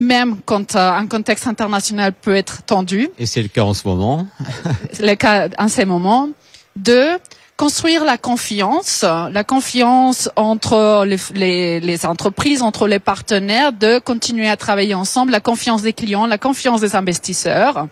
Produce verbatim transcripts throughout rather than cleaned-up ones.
même quand euh, un contexte international peut être tendu. Et c'est le cas en ce moment. C'est le cas en ces moments. Deux, construire la confiance, la confiance entre les, les, les entreprises, entre les partenaires, de continuer à travailler ensemble, la confiance des clients, la confiance des investisseurs.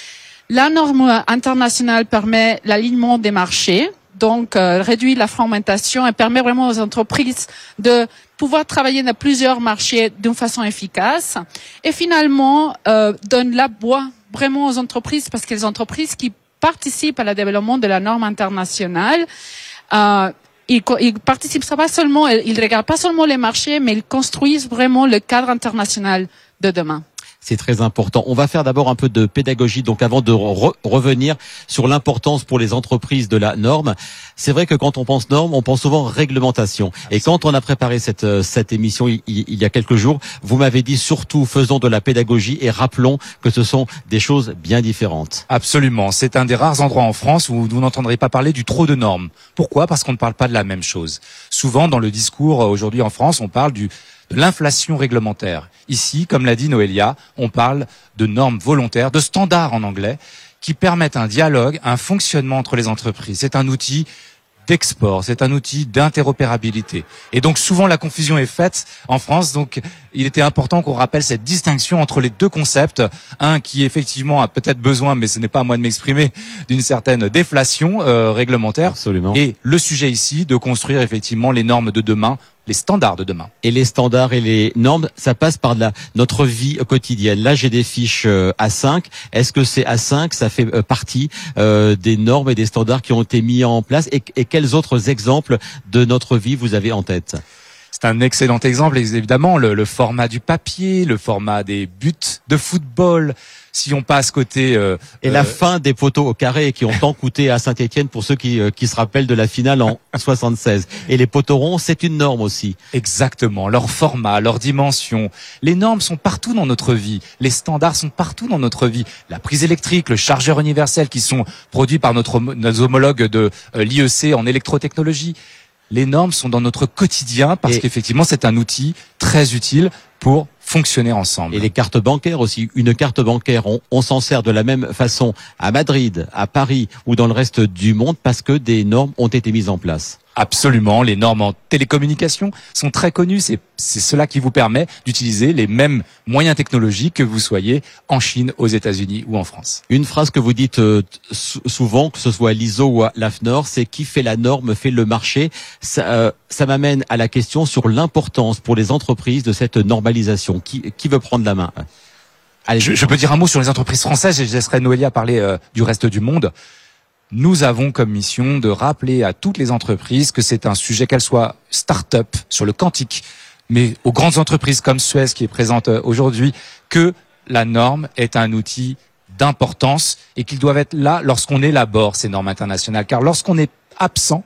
La norme internationale permet l'alignement des marchés, donc euh, réduit la fragmentation et permet vraiment aux entreprises de pouvoir travailler dans plusieurs marchés d'une façon efficace. Et finalement, euh, donne la voix vraiment aux entreprises, parce que les entreprises qui participent à la développement de la norme internationale, euh, ils, ils participent pas seulement, ils regardent pas seulement les marchés, mais ils construisent vraiment le cadre international de demain. C'est très important. On va faire d'abord un peu de pédagogie, donc avant de re- revenir sur l'importance pour les entreprises de la norme. C'est vrai que quand on pense norme, on pense souvent réglementation. Et quand on a préparé cette, cette émission il, il y a quelques jours, vous m'avez dit surtout faisons de la pédagogie et rappelons que ce sont des choses bien différentes. Absolument. C'est un des rares endroits en France où vous n'entendrez pas parler du trop de normes. Pourquoi ? Parce qu'on ne parle pas de la même chose. Souvent, dans le discours aujourd'hui en France, on parle du de l'inflation réglementaire. Ici, comme l'a dit Noélia, on parle de normes volontaires, de standards en anglais, qui permettent un dialogue, un fonctionnement entre les entreprises. C'est un outil d'export, c'est un outil d'interopérabilité. Et donc souvent la confusion est faite en France, donc il était important qu'on rappelle cette distinction entre les deux concepts, un qui effectivement a peut-être besoin, mais ce n'est pas à moi de m'exprimer, d'une certaine déflation euh, réglementaire. Absolument. Et le sujet ici, de construire effectivement les normes de demain, les standards de demain. Et les standards et les normes, ça passe par la, notre vie quotidienne. Là, j'ai des fiches euh, A cinq. Est-ce que c'est A cinq, ça fait euh, partie euh, des normes et des standards qui ont été mis en place, et, et quels autres exemples de notre vie vous avez en tête ? C'est un excellent exemple, évidemment, le, le format du papier, le format des buts de football. Si on passe côté euh, et euh, la fin des poteaux au carré qui ont tant coûté à Saint-Étienne pour ceux qui euh, qui se rappellent de la finale en soixante-seize. Et les poteaux ronds, c'est une norme aussi. Exactement, leur format, leur dimension. Les normes sont partout dans notre vie. Les standards sont partout dans notre vie. La prise électrique, le chargeur universel qui sont produits par notre nos homologues de euh, l'I E C en électrotechnologie. Les normes sont dans notre quotidien parce et qu'effectivement c'est un outil très utile pour fonctionner ensemble. Et les cartes bancaires aussi. Une carte bancaire, on, on s'en sert de la même façon à Madrid, à Paris ou dans le reste du monde parce que des normes ont été mises en place. Absolument, les normes en télécommunication sont très connues. C'est, c'est cela qui vous permet d'utiliser les mêmes moyens technologiques que vous soyez en Chine, aux États-Unis ou en France. Une phrase que vous dites euh, souvent, que ce soit à l'I S O ou à l'A F N O R, c'est qui fait la norme fait le marché. Ça, euh, ça m'amène à la question sur l'importance pour les entreprises de cette normalisation. Qui, qui veut prendre la main ? Allez, je, je peux dire un mot sur les entreprises françaises et je laisserai Noélia parler euh, du reste du monde. Nous avons comme mission de rappeler à toutes les entreprises que c'est un sujet, qu'elles soient start-up sur le quantique, mais aux grandes entreprises comme Suez qui est présente aujourd'hui, que la norme est un outil d'importance et qu'ils doivent être là lorsqu'on élabore ces normes internationales. Car lorsqu'on est absent,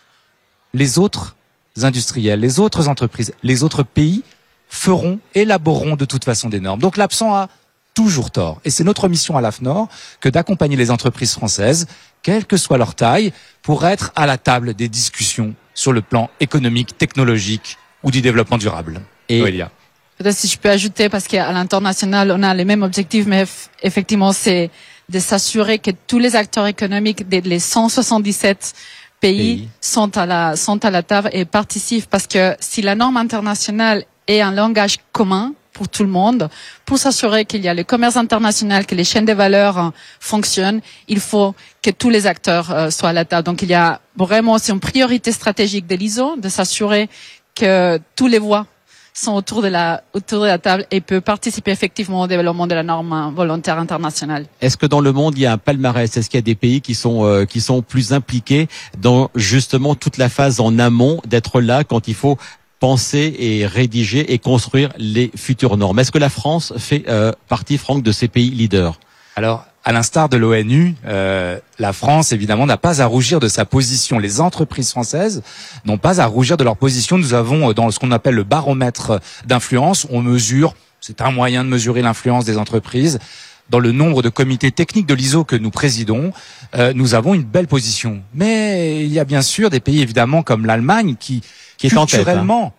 les autres industriels, les autres entreprises, les autres pays feront, élaboreront de toute façon des normes. Donc l'absent a toujours tort. Et c'est notre mission à l'A F N O R que d'accompagner les entreprises françaises, quelle que soit leur taille, pour être à la table des discussions sur le plan économique, technologique ou du développement durable. Et Noélia. Peut-être si je peux ajouter, parce qu'à l'international, on a les mêmes objectifs, mais effectivement, c'est de s'assurer que tous les acteurs économiques des les cent soixante-dix-sept pays, pays sont à la sont à la table et participent, parce que si la norme internationale est un langage commun pour tout le monde, pour s'assurer qu'il y a le commerce international, que les chaînes de valeur euh, fonctionnent, il faut que tous les acteurs euh, soient à la table. Donc il y a vraiment, c'est une priorité stratégique de l'I S O de s'assurer que tous les voix sont autour de la autour de la table et peuvent participer effectivement au développement de la norme volontaire internationale. Est-ce que dans le monde il y a un palmarès ? Est-ce qu'il y a des pays qui sont euh, qui sont plus impliqués dans justement toute la phase en amont, d'être là quand il faut penser et rédiger et construire les futures normes? Est-ce que la France fait euh, partie, Franck, de ces pays leaders? Alors, à l'instar de l'ONU, euh, la France, évidemment, n'a pas à rougir de sa position. Les entreprises françaises n'ont pas à rougir de leur position. Nous avons, dans ce qu'on appelle le baromètre d'influence, on mesure, c'est un moyen de mesurer l'influence des entreprises. Dans le nombre de comités techniques de l'I S O que nous présidons, euh, nous avons une belle position. Mais il y a bien sûr des pays, évidemment, comme l'Allemagne, qui, qui est culturellement, en tête, hein. Voilà.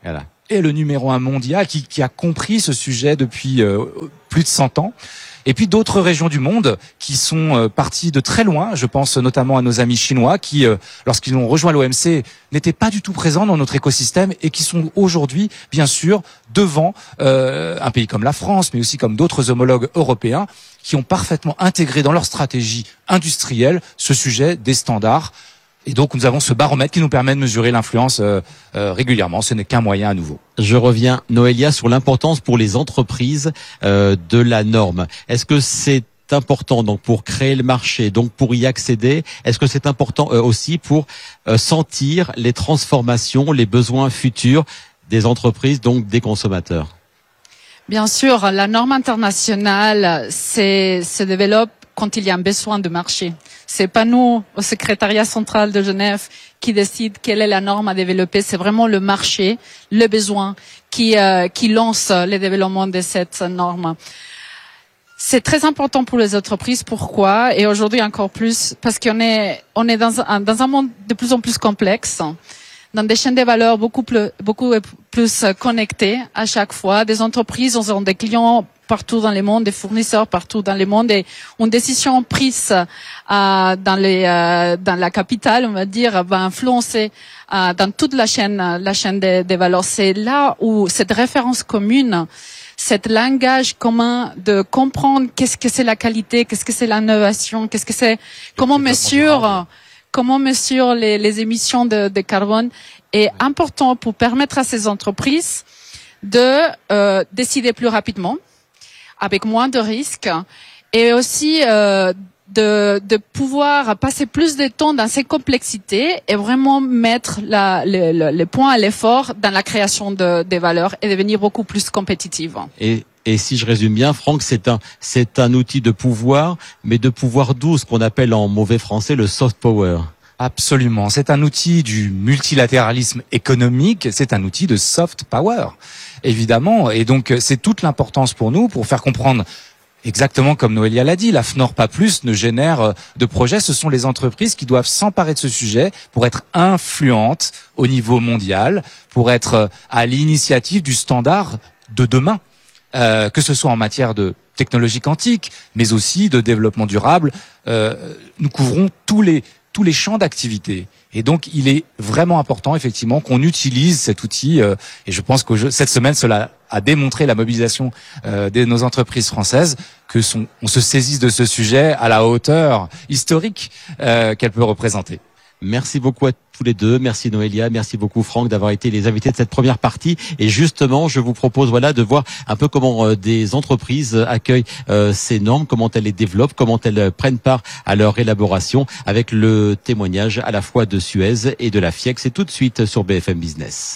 est le numéro un mondial, qui, qui a compris ce sujet depuis euh, plus de cent ans. Et puis d'autres régions du monde qui sont euh, parties de très loin. Je pense notamment à nos amis chinois qui, euh, lorsqu'ils ont rejoint l'O M C, n'étaient pas du tout présents dans notre écosystème et qui sont aujourd'hui, bien sûr, devant euh, un pays comme la France, mais aussi comme d'autres homologues européens, qui ont parfaitement intégré dans leur stratégie industrielle ce sujet des standards. Et donc nous avons ce baromètre qui nous permet de mesurer l'influence euh, euh, régulièrement. Ce n'est qu'un moyen à nouveau. Je reviens, Noélia, sur l'importance pour les entreprises euh, de la norme. Est-ce que c'est important donc pour créer le marché, donc pour y accéder? Est-ce que c'est important euh, aussi pour euh, sentir les transformations, les besoins futurs des entreprises, donc des consommateurs? Bien sûr, la norme internationale c'est, se développe quand il y a un besoin de marché. C'est pas nous, au secrétariat central de Genève, qui décide quelle est la norme à développer. C'est vraiment le marché, le besoin, qui euh, qui lance le développement de cette norme. C'est très important pour les entreprises. Pourquoi? Et aujourd'hui encore plus, parce qu'on est on est dans un dans un monde de plus en plus complexe, dans des chaînes de valeur beaucoup plus beaucoup plus connectées à chaque fois. Des entreprises ont des clients partout dans le monde, des fournisseurs partout dans le monde, et une décision prise euh, dans les euh, dans la capitale, on va dire, va influencer euh, dans toute la chaîne la chaîne des, des valeurs. C'est là où cette référence commune, cet langage commun de comprendre qu'est-ce que c'est la qualité, qu'est-ce que c'est l'innovation, qu'est-ce que c'est, comment mesure comment mesure les, les émissions de, de carbone, est important pour permettre à ces entreprises de euh, décider plus rapidement, avec moins de risques, et aussi euh, de, de pouvoir passer plus de temps dans ces complexités et vraiment mettre la, le, le, le point à l'effort dans la création de, des valeurs et devenir beaucoup plus compétitive. Et Et si je résume bien, Franck, c'est un, c'est un outil de pouvoir, mais de pouvoir doux, ce qu'on appelle en mauvais français le soft power. Absolument. C'est un outil du multilatéralisme économique. C'est un outil de soft power, évidemment. Et donc, c'est toute l'importance pour nous, pour faire comprendre, exactement comme Noélia l'a dit, la F N O R Pas Plus ne génère de projets. Ce sont les entreprises qui doivent s'emparer de ce sujet pour être influentes au niveau mondial, pour être à l'initiative du standard de demain. Euh, que ce soit en matière de technologie quantique, mais aussi de développement durable, euh, nous couvrons tous les tous les champs d'activité. Et donc, il est vraiment important, effectivement, qu'on utilise cet outil. Euh, et je pense que cette semaine, cela a démontré la mobilisation euh, de nos entreprises françaises, que son, on se saisisse de ce sujet à la hauteur historique euh, qu'elle peut représenter. Merci beaucoup à tous les deux. Merci Noélia, merci beaucoup Franck d'avoir été les invités de cette première partie. Et justement, je vous propose voilà de voir un peu comment euh, des entreprises accueillent euh, ces normes, comment elles les développent, comment elles prennent part à leur élaboration, avec le témoignage à la fois de Suez et de la FIEC. C'est tout de suite sur B F M Business.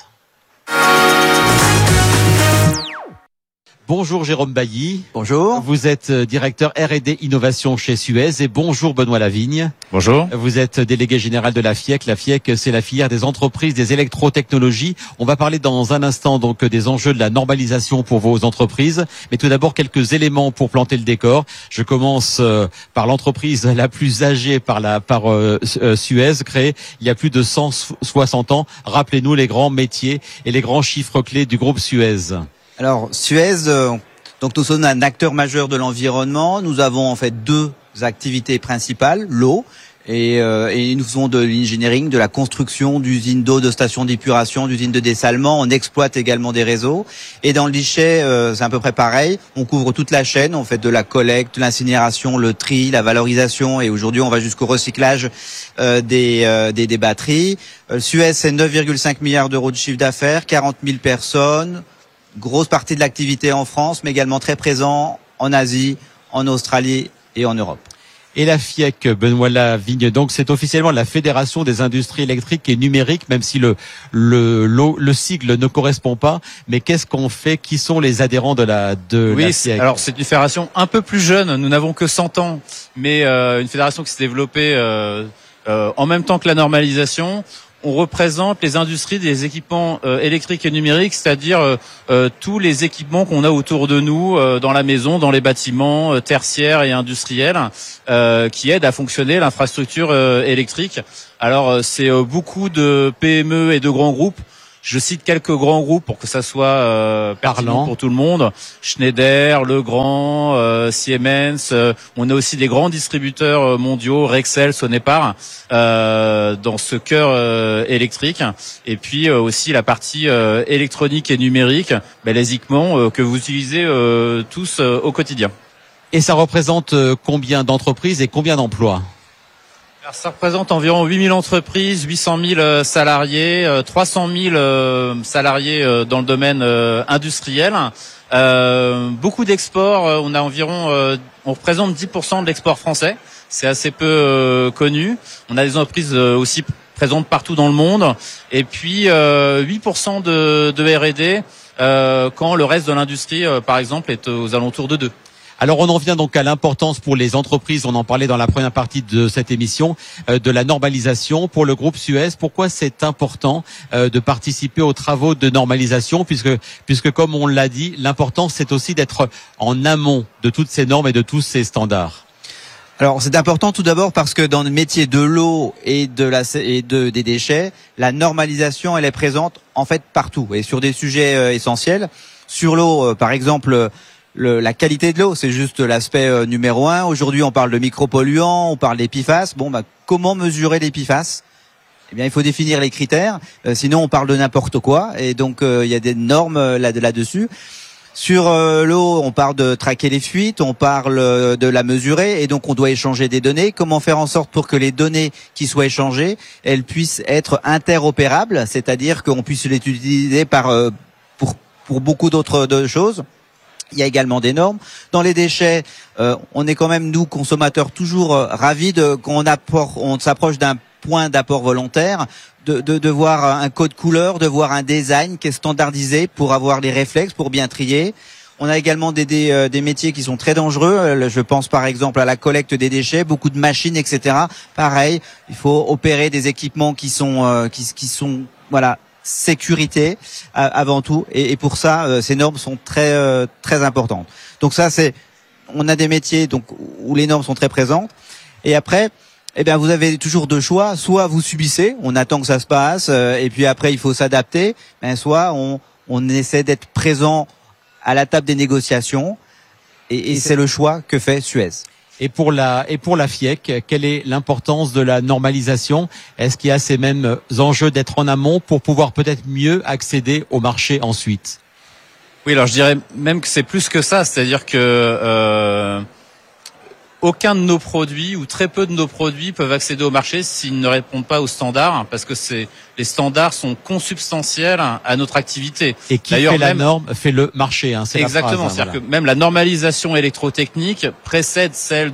Bonjour Jérôme Bailly. Bonjour. Vous êtes directeur R et D Innovation chez Suez, et bonjour Benoît Lavigne. Bonjour. Vous êtes délégué général de la FIEC. La FIEC, c'est la filière des entreprises des électrotechnologies. On va parler dans un instant donc des enjeux de la normalisation pour vos entreprises. Mais tout d'abord, quelques éléments pour planter le décor. Je commence euh, par l'entreprise la plus âgée par la par euh, Suez, créée il y a plus de cent soixante ans. Rappelez-nous les grands métiers et les grands chiffres clés du groupe Suez. Alors Suez, euh, donc nous sommes un acteur majeur de l'environnement. Nous avons en fait deux activités principales, l'eau et, euh, et nous faisons de l'engineering, de la construction d'usines d'eau, de stations d'épuration, d'usines de dessalement. On exploite également des réseaux. Et dans le guichet, euh, c'est à peu près pareil. On couvre toute la chaîne. On fait de la collecte, l'incinération, le tri, la valorisation, et aujourd'hui on va jusqu'au recyclage euh, des, euh, des des batteries. Euh, Suez, c'est neuf virgule cinq milliards d'euros de chiffre d'affaires, quarante mille personnes. Grosse partie de l'activité en France, mais également très présent en Asie, en Australie et en Europe. Et la FIEC, Benoît Lavigne, donc c'est officiellement la Fédération des industries électriques et numériques, même si le, le, le, le sigle ne correspond pas. Mais qu'est-ce qu'on fait? Qui sont les adhérents de la, de oui, la FIEC? Alors c'est une fédération un peu plus jeune, nous n'avons que cent ans, mais euh, une fédération qui s'est développée euh, euh, en même temps que la normalisation. On représente les industries des équipements euh, électriques et numériques, c'est-à-dire euh, euh, tous les équipements qu'on a autour de nous, euh, dans la maison, dans les bâtiments euh, tertiaires et industriels, euh, qui aident à fonctionner l'infrastructure euh, électrique. Alors euh, c'est euh, beaucoup de P M E et de grands groupes. Je cite quelques grands groupes pour que ça soit euh, pertinent Parlant. pour tout le monde. Schneider, Legrand, euh, Siemens. Euh, on a aussi des grands distributeurs mondiaux, Rexel, Sonepar, euh, dans ce cœur euh, électrique. Et puis euh, aussi la partie euh, électronique et numérique, ben, les équipements euh, que vous utilisez euh, tous euh, au quotidien. Et ça représente euh, combien d'entreprises et combien d'emplois? Alors, ça représente environ huit mille entreprises, huit cent mille euh, salariés, euh, trois cent mille euh, salariés euh, dans le domaine euh, industriel. Euh, beaucoup d'exports. Euh, on a environ, euh, on représente dix pour cent de l'export français. C'est assez peu euh, connu. On a des entreprises euh, aussi présentes partout dans le monde. Et puis euh, huit pour cent de, de R et D euh, quand le reste de l'industrie, euh, par exemple, est aux alentours de deux. Alors on en vient donc à l'importance pour les entreprises, on en parlait dans la première partie de cette émission, euh, de la normalisation pour le groupe Suez. Pourquoi c'est important euh, de participer aux travaux de normalisation, puisque puisque comme on l'a dit, l'important c'est aussi d'être en amont de toutes ces normes et de tous ces standards. Alors c'est important tout d'abord parce que dans le métier de l'eau et de la et de des déchets, la normalisation elle est présente en fait partout et sur des sujets euh, essentiels. Sur l'eau, euh, par exemple. Le, la qualité de l'eau, c'est juste l'aspect euh, numéro un. Aujourd'hui, on parle de micropolluants, on parle des P F A S. Bon, bah, comment mesurer les P F A S? Eh bien, il faut définir les critères. Euh, sinon, on parle de n'importe quoi. Et donc, euh, il y a des normes euh, là, là-dessus. Sur euh, l'eau, on parle de traquer les fuites, on parle euh, de la mesurer. Et donc, on doit échanger des données. Comment faire en sorte pour que les données qui soient échangées, elles puissent être interopérables, c'est-à-dire qu'on puisse les utiliser par, euh, pour, pour beaucoup d'autres de choses. Il y a également des normes. Dans les déchets, euh, on est quand même, nous, consommateurs, toujours euh, ravis de, qu'on apporte, on s'approche d'un point d'apport volontaire, de, de, de voir un code couleur, de voir un design qui est standardisé pour avoir les réflexes, pour bien trier. On a également des, des, euh, des métiers qui sont très dangereux. Je pense par exemple à la collecte des déchets, beaucoup de machines, et cetera. Pareil, il faut opérer des équipements qui sont, euh, qui, qui sont, voilà, sécurité avant tout, et, et pour ça euh, ces normes sont très euh, très importantes. Donc ça c'est, on a des métiers donc où les normes sont très présentes, et après eh bien vous avez toujours deux choix, soit vous subissez, on attend que ça se passe euh, et puis après il faut s'adapter, ben soit on on essaie d'être présent à la table des négociations, et, et c'est le choix que fait Suez. Et pour la et pour la FIEC, quelle est l'importance de la normalisation? Est-ce qu'il y a ces mêmes enjeux d'être en amont pour pouvoir peut-être mieux accéder au marché ensuite? Oui, alors je dirais même que c'est plus que ça, c'est-à-dire que euh, aucun de nos produits ou très peu de nos produits peuvent accéder au marché s'ils ne répondent pas aux standards, parce que c'est les standards sont consubstantiels à notre activité. Et qui fait la norme fait le marché, hein, c'est exactement, la phrase, c'est-à-dire voilà. que même la normalisation électrotechnique précède celle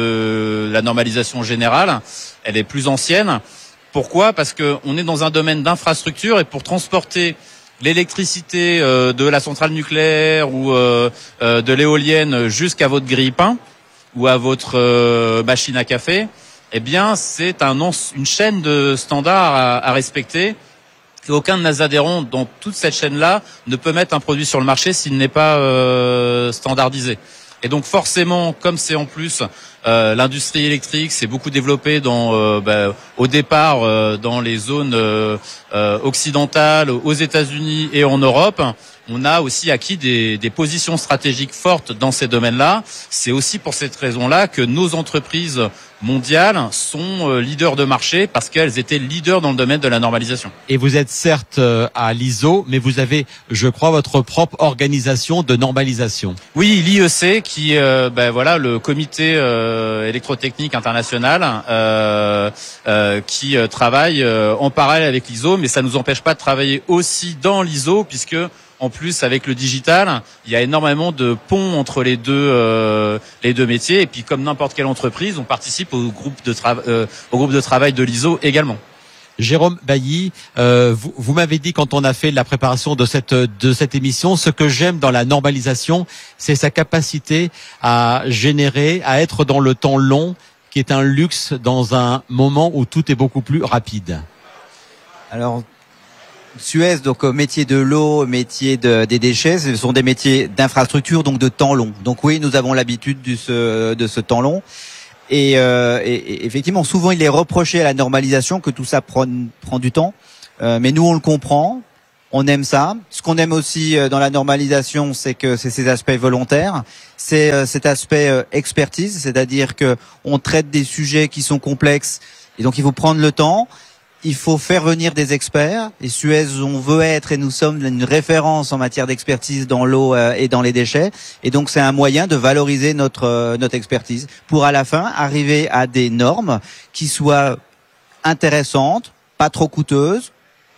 de la normalisation générale. Elle est plus ancienne. Pourquoi? Parce que on est dans un domaine d'infrastructure, et pour transporter l'électricité euh, de la centrale nucléaire ou euh, euh, de l'éolienne jusqu'à votre grille-pain ou à votre euh, machine à café, eh bien, c'est un, une chaîne de standards à, à respecter. Et aucun de nos adhérents dans toute cette chaîne-là ne peut mettre un produit sur le marché s'il n'est pas euh, standardisé. Et donc forcément, comme c'est en plus euh, l'industrie électrique s'est beaucoup développée dans, euh, bah, au départ euh, dans les zones euh, euh, occidentales, aux États-Unis et en Europe, on a aussi acquis des, des positions stratégiques fortes dans ces domaines-là. C'est aussi pour cette raison-là que nos entreprises mondiales sont euh, leaders de marché, parce qu'elles étaient leaders dans le domaine de la normalisation. Et vous êtes certes euh, à l'I S O, mais vous avez, je crois, votre propre organisation de normalisation. Oui, l'I E C, qui, euh, ben voilà, le comité euh, électrotechnique international, euh, euh, qui euh, travaille euh, en parallèle avec l'I S O, mais ça ne nous empêche pas de travailler aussi dans l'I S O, puisque en plus, avec le digital, il y a énormément de ponts entre les deux euh, les deux métiers. Et puis, comme n'importe quelle entreprise, on participe au groupe de tra- euh, au groupe de travail de l'I S O également. Jérôme Bailly, euh, vous, vous m'avez dit quand on a fait la préparation de cette de cette émission, ce que j'aime dans la normalisation, c'est sa capacité à générer, à être dans le temps long, qui est un luxe dans un moment où tout est beaucoup plus rapide. Alors, Suez, donc métier de l'eau, métier de, des déchets, ce sont des métiers d'infrastructure, donc de temps long. Donc oui, nous avons l'habitude de ce, de ce temps long. Et, euh, et, et effectivement, souvent il est reproché à la normalisation que tout ça prend, prend du temps. Euh, mais nous, on le comprend. On aime ça. Ce qu'on aime aussi dans la normalisation, c'est que c'est ces aspects volontaires, c'est cet aspect expertise, c'est-à-dire que on traite des sujets qui sont complexes et donc il faut prendre le temps. Il faut faire venir des experts. Et Suez, on veut être et nous sommes une référence en matière d'expertise dans l'eau et dans les déchets. Et donc c'est un moyen de valoriser notre notre expertise pour à la fin arriver à des normes qui soient intéressantes, pas trop coûteuses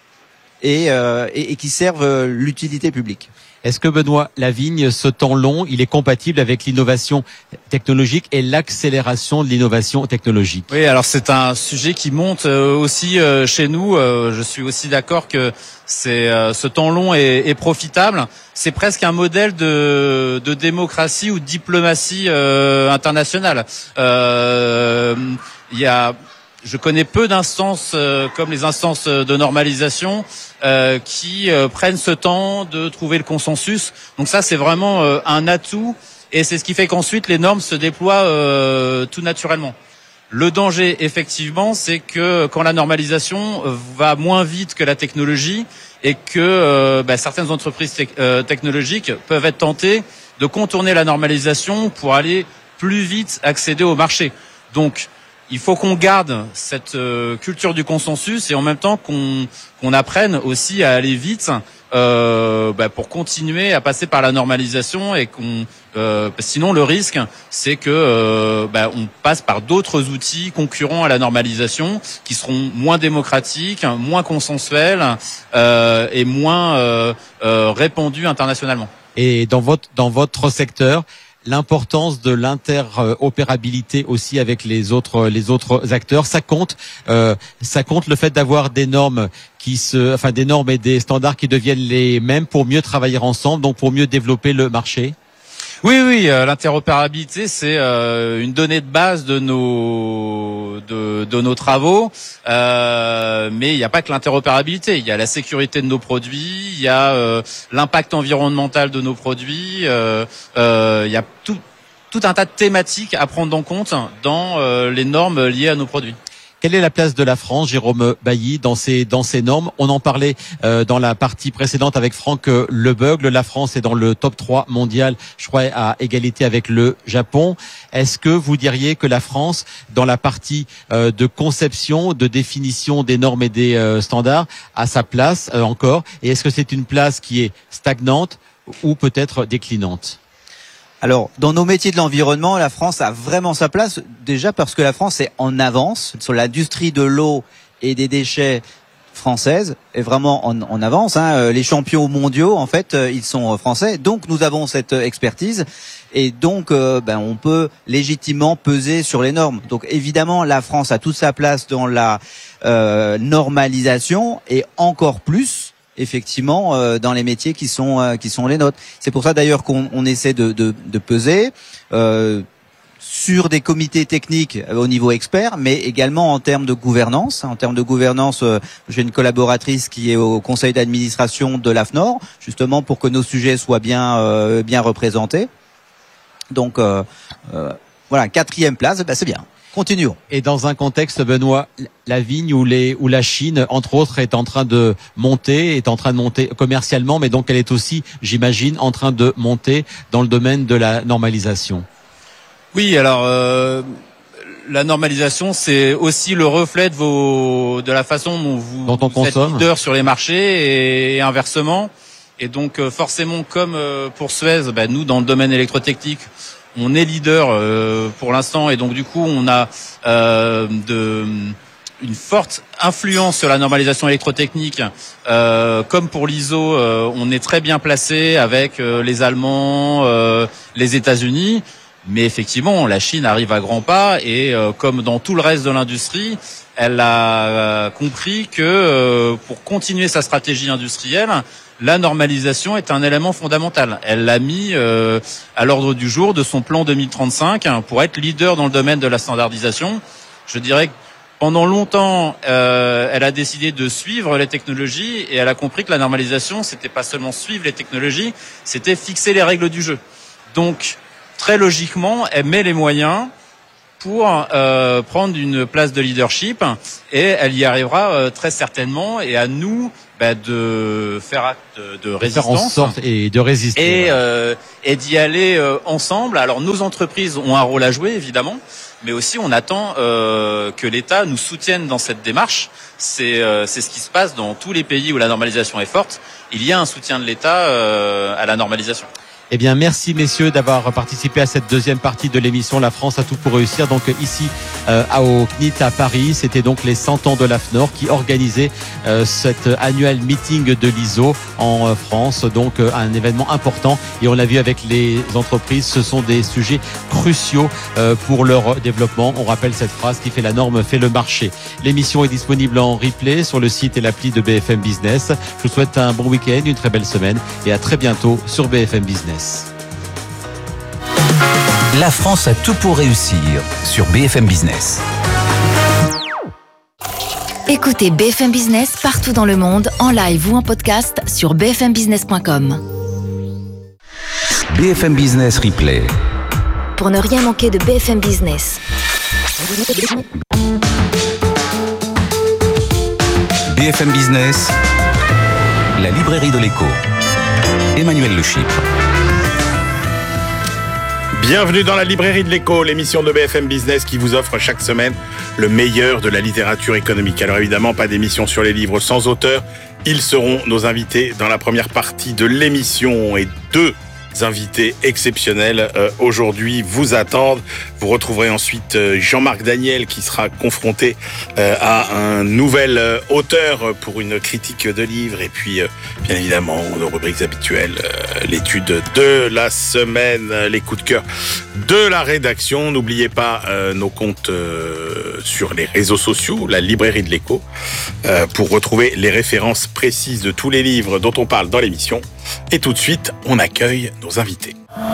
et, euh, et, et qui servent l'utilité publique. Est-ce que Benoît Lavigne, ce temps long, il est compatible avec l'innovation technologique et l'accélération de l'innovation technologique? Oui, alors c'est un sujet qui monte aussi chez nous. Je suis aussi d'accord que c'est ce temps long est, est profitable. C'est presque un modèle de, de démocratie ou de diplomatie euh, internationale. Euh, il y a Je connais peu d'instances euh, comme les instances de normalisation euh, qui euh, prennent ce temps de trouver le consensus. Donc ça, c'est vraiment euh, un atout et c'est ce qui fait qu'ensuite les normes se déploient euh, tout naturellement. Le danger, effectivement, c'est que quand la normalisation va moins vite que la technologie et que euh, bah, certaines entreprises te- euh, technologiques peuvent être tentées de contourner la normalisation pour aller plus vite accéder au marché. Donc il faut qu'on garde cette euh, culture du consensus et en même temps qu'on qu'on apprenne aussi à aller vite euh, bah, pour continuer à passer par la normalisation et qu'on euh, sinon le risque c'est que euh, bah, on passe par d'autres outils concurrents à la normalisation qui seront moins démocratiques, moins consensuels euh, et moins euh, euh, répandus internationalement. Et dans votre dans votre secteur, l'importance de l'interopérabilité aussi avec les autres les autres acteurs, ça compte euh, ça compte le fait d'avoir des normes qui se enfin des normes et des standards qui deviennent les mêmes pour mieux travailler ensemble, donc pour mieux développer le marché. Oui, oui, euh, l'interopérabilité, c'est euh, une donnée de base de nos de, de nos travaux. Euh, mais il n'y a pas que l'interopérabilité. Il y a la sécurité de nos produits, il y a euh, l'impact environnemental de nos produits. Euh, euh, il y a tout tout un tas de thématiques à prendre en compte dans euh, les normes liées à nos produits. Quelle est la place de la France, Jérôme Bailly, dans ces dans ces normes? On en parlait euh, dans la partie précédente avec Franck Lebeugle. La France est dans le top trois mondial, je crois, à égalité avec le Japon. Est-ce que vous diriez que la France, dans la partie euh, de conception, de définition des normes et des euh, standards, a sa place euh, encore? Et est-ce que c'est une place qui est stagnante ou peut-être déclinante? Alors, dans nos métiers de l'environnement, la France a vraiment sa place, déjà parce que la France est en avance sur l'industrie de l'eau et des déchets française, est vraiment en, en avance. Hein. Les champions mondiaux, en fait, ils sont français. Donc, nous avons cette expertise et donc, euh, ben, on peut légitimement peser sur les normes. Donc, évidemment, la France a toute sa place dans la euh, normalisation et encore plus effectivement euh, dans les métiers qui sont euh, qui sont les nôtres. C'est pour ça d'ailleurs qu'on on essaie de, de, de peser euh, sur des comités techniques au niveau expert, mais également en termes de gouvernance. En termes de gouvernance, euh, j'ai une collaboratrice qui est au conseil d'administration de l'A F N O R, justement pour que nos sujets soient bien euh, bien représentés. Donc euh, euh, voilà, quatrième place, ben c'est bien. Continuons. Et dans un contexte, Benoît Lavigne, où, les, où la Chine, entre autres, est en train de monter, est en train de monter commercialement, mais donc elle est aussi, j'imagine, en train de monter dans le domaine de la normalisation. Oui, alors euh, la normalisation, c'est aussi le reflet de vos, de la façon dont vous, dont on vous êtes consomme. leader sur les marchés et, et inversement. Et donc euh, forcément, comme euh, pour Suez, bah, nous dans le domaine électrotechnique, on est leader euh, pour l'instant et donc du coup on a euh, de, une forte influence sur la normalisation électrotechnique. Euh, comme pour l'I S O, euh, on est très bien placé avec euh, les Allemands, euh, les États-Unis. Mais effectivement, la Chine arrive à grands pas et euh, comme dans tout le reste de l'industrie, elle a euh, compris que euh, pour continuer sa stratégie industrielle, la normalisation est un élément fondamental. Elle l'a mis euh, à l'ordre du jour de son plan deux mille trente-cinq hein, pour être leader dans le domaine de la standardisation. Je dirais que pendant longtemps, euh, elle a décidé de suivre les technologies et elle a compris que la normalisation, c'était pas seulement suivre les technologies, c'était fixer les règles du jeu. Donc, très logiquement, elle met les moyens pour euh, prendre une place de leadership et elle y arrivera euh, très certainement et à nous bah, de faire acte de, de résistance. Faire en sorte et de résister. Et, voilà. euh, et d'y aller euh, ensemble. Alors nos entreprises ont un rôle à jouer, évidemment, mais aussi on attend euh, que l'État nous soutienne dans cette démarche. C'est, euh, c'est ce qui se passe dans tous les pays où la normalisation est forte. Il y a un soutien de l'État euh, à la normalisation. Eh bien, merci messieurs d'avoir participé à cette deuxième partie de l'émission La France a tout pour réussir. Donc ici euh, au C N I T à Paris, c'était donc les cent ans de l'A F N O R qui organisait euh, cet annuel meeting de l'I S O en euh, France. Donc euh, un événement important et on l'a vu avec les entreprises, ce sont des sujets cruciaux euh, pour leur développement. On rappelle cette phrase qui fait la norme, fait le marché. L'émission est disponible en replay sur le site et l'appli de B F M Business. Je vous souhaite un bon week-end, une très belle semaine et à très bientôt sur B F M Business. La France a tout pour réussir sur B F M Business. Écoutez B F M Business partout dans le monde, en live ou en podcast sur b f m business point com. B F M Business Replay. Pour ne rien manquer de B F M Business. B F M Business, la librairie de l'écho. Emmanuel Le Chypre. Bienvenue dans la librairie de l'écho, l'émission de B F M Business qui vous offre chaque semaine le meilleur de la littérature économique. Alors évidemment, pas d'émission sur les livres sans auteur. Ils seront nos invités dans la première partie de l'émission et deux invités exceptionnels euh, aujourd'hui vous attendent. Vous retrouverez ensuite euh, Jean-Marc Daniel qui sera confronté euh, à un nouvel euh, auteur pour une critique de livre et puis euh, bien évidemment nos rubriques habituelles, euh, l'étude de la semaine, euh, les coups de cœur de la rédaction. N'oubliez pas euh, nos comptes euh, sur les réseaux sociaux, la librairie de l'écho, euh, pour retrouver les références précises de tous les livres dont on parle dans l'émission. Et tout de suite, on accueille nos invités.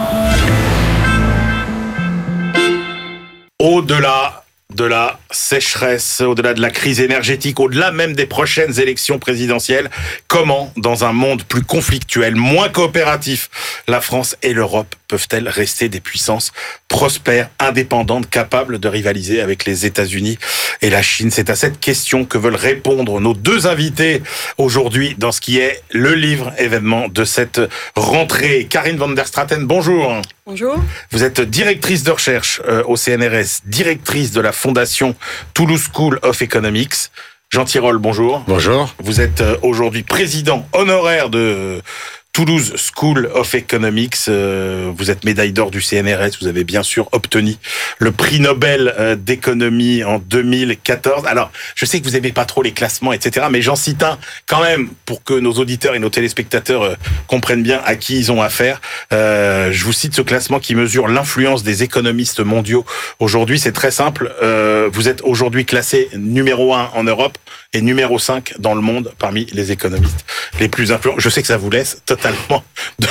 Au-delà de la sécheresse, au-delà de la crise énergétique, au-delà même des prochaines élections présidentielles, comment, dans un monde plus conflictuel, moins coopératif, la France et l'Europe peuvent-elles rester des puissances prospères, indépendantes, capables de rivaliser avec les États-Unis et la Chine? C'est à cette question que veulent répondre nos deux invités aujourd'hui dans ce qui est le livre événement de cette rentrée. Karine van der Straten, bonjour. Bonjour. Vous êtes directrice de recherche euh, au C N R S, directrice de la fondation Toulouse School of Economics. Jean Tirole, bonjour. Bonjour. Vous êtes euh, aujourd'hui président honoraire de euh, Toulouse School of Economics. Euh, vous êtes médaille d'or du C N R S. Vous avez bien sûr obtenu le prix Nobel euh, d'économie en deux mille quatorze. Alors, je sais que vous aimez pas trop les classements, et cetera, mais j'en cite un quand même pour que nos auditeurs et nos téléspectateurs euh, comprennent bien à qui ils ont affaire. Euh, je vous cite ce classement qui mesure l'influence des économistes mondiaux aujourd'hui. C'est très simple. Euh, vous êtes aujourd'hui classé numéro un en Europe et numéro cinq dans le monde parmi les économistes les plus influents. Je sais que ça vous laisse totalement de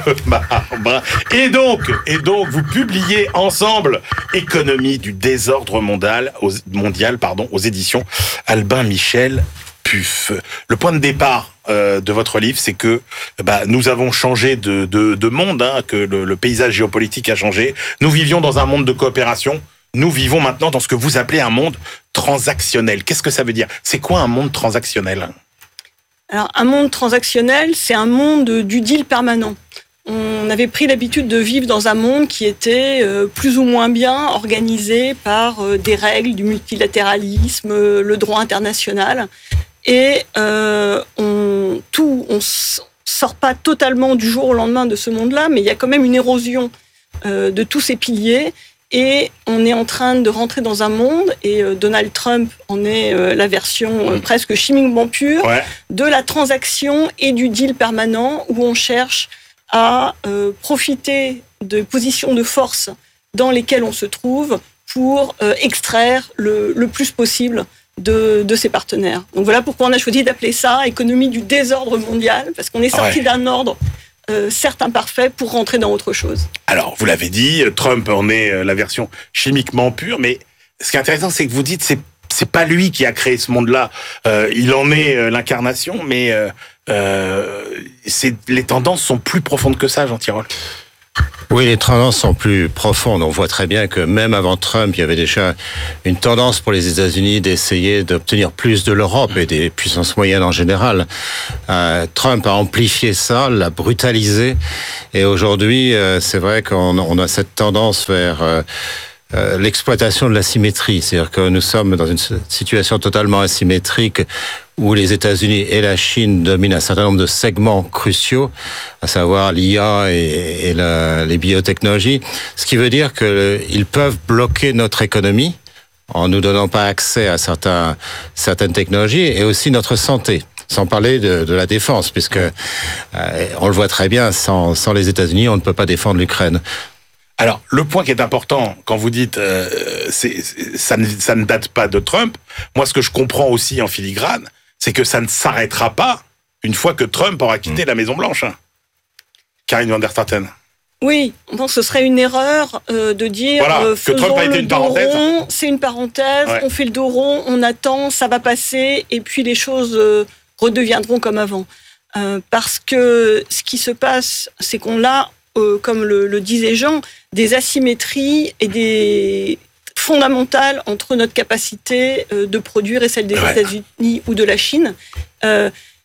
marbre. Et donc, et donc, vous publiez ensemble Économie du désordre mondial, aux, mondial, pardon, aux éditions Albin Michel Puf. Le point de départ euh, de votre livre, c'est que bah, nous avons changé de, de, de monde, hein, que le, le paysage géopolitique a changé. Nous vivions dans un monde de coopération. Nous vivons maintenant dans ce que vous appelez un monde transactionnel. Qu'est-ce que ça veut dire? C'est quoi un monde transactionnel? Alors, un monde transactionnel, c'est un monde du deal permanent. On avait pris l'habitude de vivre dans un monde qui était euh, plus ou moins bien organisé par euh, des règles du multilatéralisme, euh, le droit international. Et euh, on tout, on sort pas totalement du jour au lendemain de ce monde-là, mais il y a quand même une érosion euh, de tous ces piliers. Et on est en train de rentrer dans un monde, et euh, Donald Trump en est euh, la version euh, presque chimiquement pure, ouais. de la transaction et du deal permanent, où on cherche à euh, profiter de positions de force dans lesquelles on se trouve pour euh, extraire le, le plus possible de, de ses partenaires. Donc voilà pourquoi on a choisi d'appeler ça économie du désordre mondial, parce qu'on est sorti ouais. d'un ordre Euh, certes imparfait pour rentrer dans autre chose. Alors, vous l'avez dit, Trump en est la version chimiquement pure, mais ce qui est intéressant, c'est que vous dites, c'est c'est pas lui qui a créé ce monde-là. Euh, il en est euh, l'incarnation, mais euh, euh, c'est, les tendances sont plus profondes que ça, Jean Tirole. Oui, les tendances sont plus profondes. On voit très bien que même avant Trump, il y avait déjà une tendance pour les États-Unis d'essayer d'obtenir plus de l'Europe et des puissances moyennes en général. Euh, Trump a amplifié ça, l'a brutalisé, et aujourd'hui, euh, c'est vrai qu'on on a cette tendance vers euh, euh, l'exploitation de l'asymétrie. C'est-à-dire que nous sommes dans une situation totalement asymétrique où les États-Unis et la Chine dominent un certain nombre de segments cruciaux, à savoir l'I A et, et la, les biotechnologies, ce qui veut dire qu'ils peuvent bloquer notre économie en nous donnant pas accès à certains, certaines technologies et aussi notre santé. Sans parler de, de la défense, puisque euh, on le voit très bien, sans, sans les États-Unis, on ne peut pas défendre l'Ukraine. Alors, le point qui est important, quand vous dites euh, c'est, c'est, ça, ne, ça ne date pas de Trump, moi ce que je comprends aussi en filigrane, c'est que ça ne s'arrêtera pas une fois que Trump aura quitté mmh. la Maison-Blanche. Karine van der Straten. Oui, on pense que ce serait une erreur euh, de dire voilà, euh, que Trump a été une parenthèse. Rond, c'est une parenthèse, ouais. On fait le dos rond, on attend, ça va passer, et puis les choses euh, redeviendront comme avant. Euh, parce que ce qui se passe, c'est qu'on a, euh, comme le, le disait Jean, des asymétries et des fondamentale entre notre capacité de produire et celle des ouais. États-Unis ou de la Chine, euh,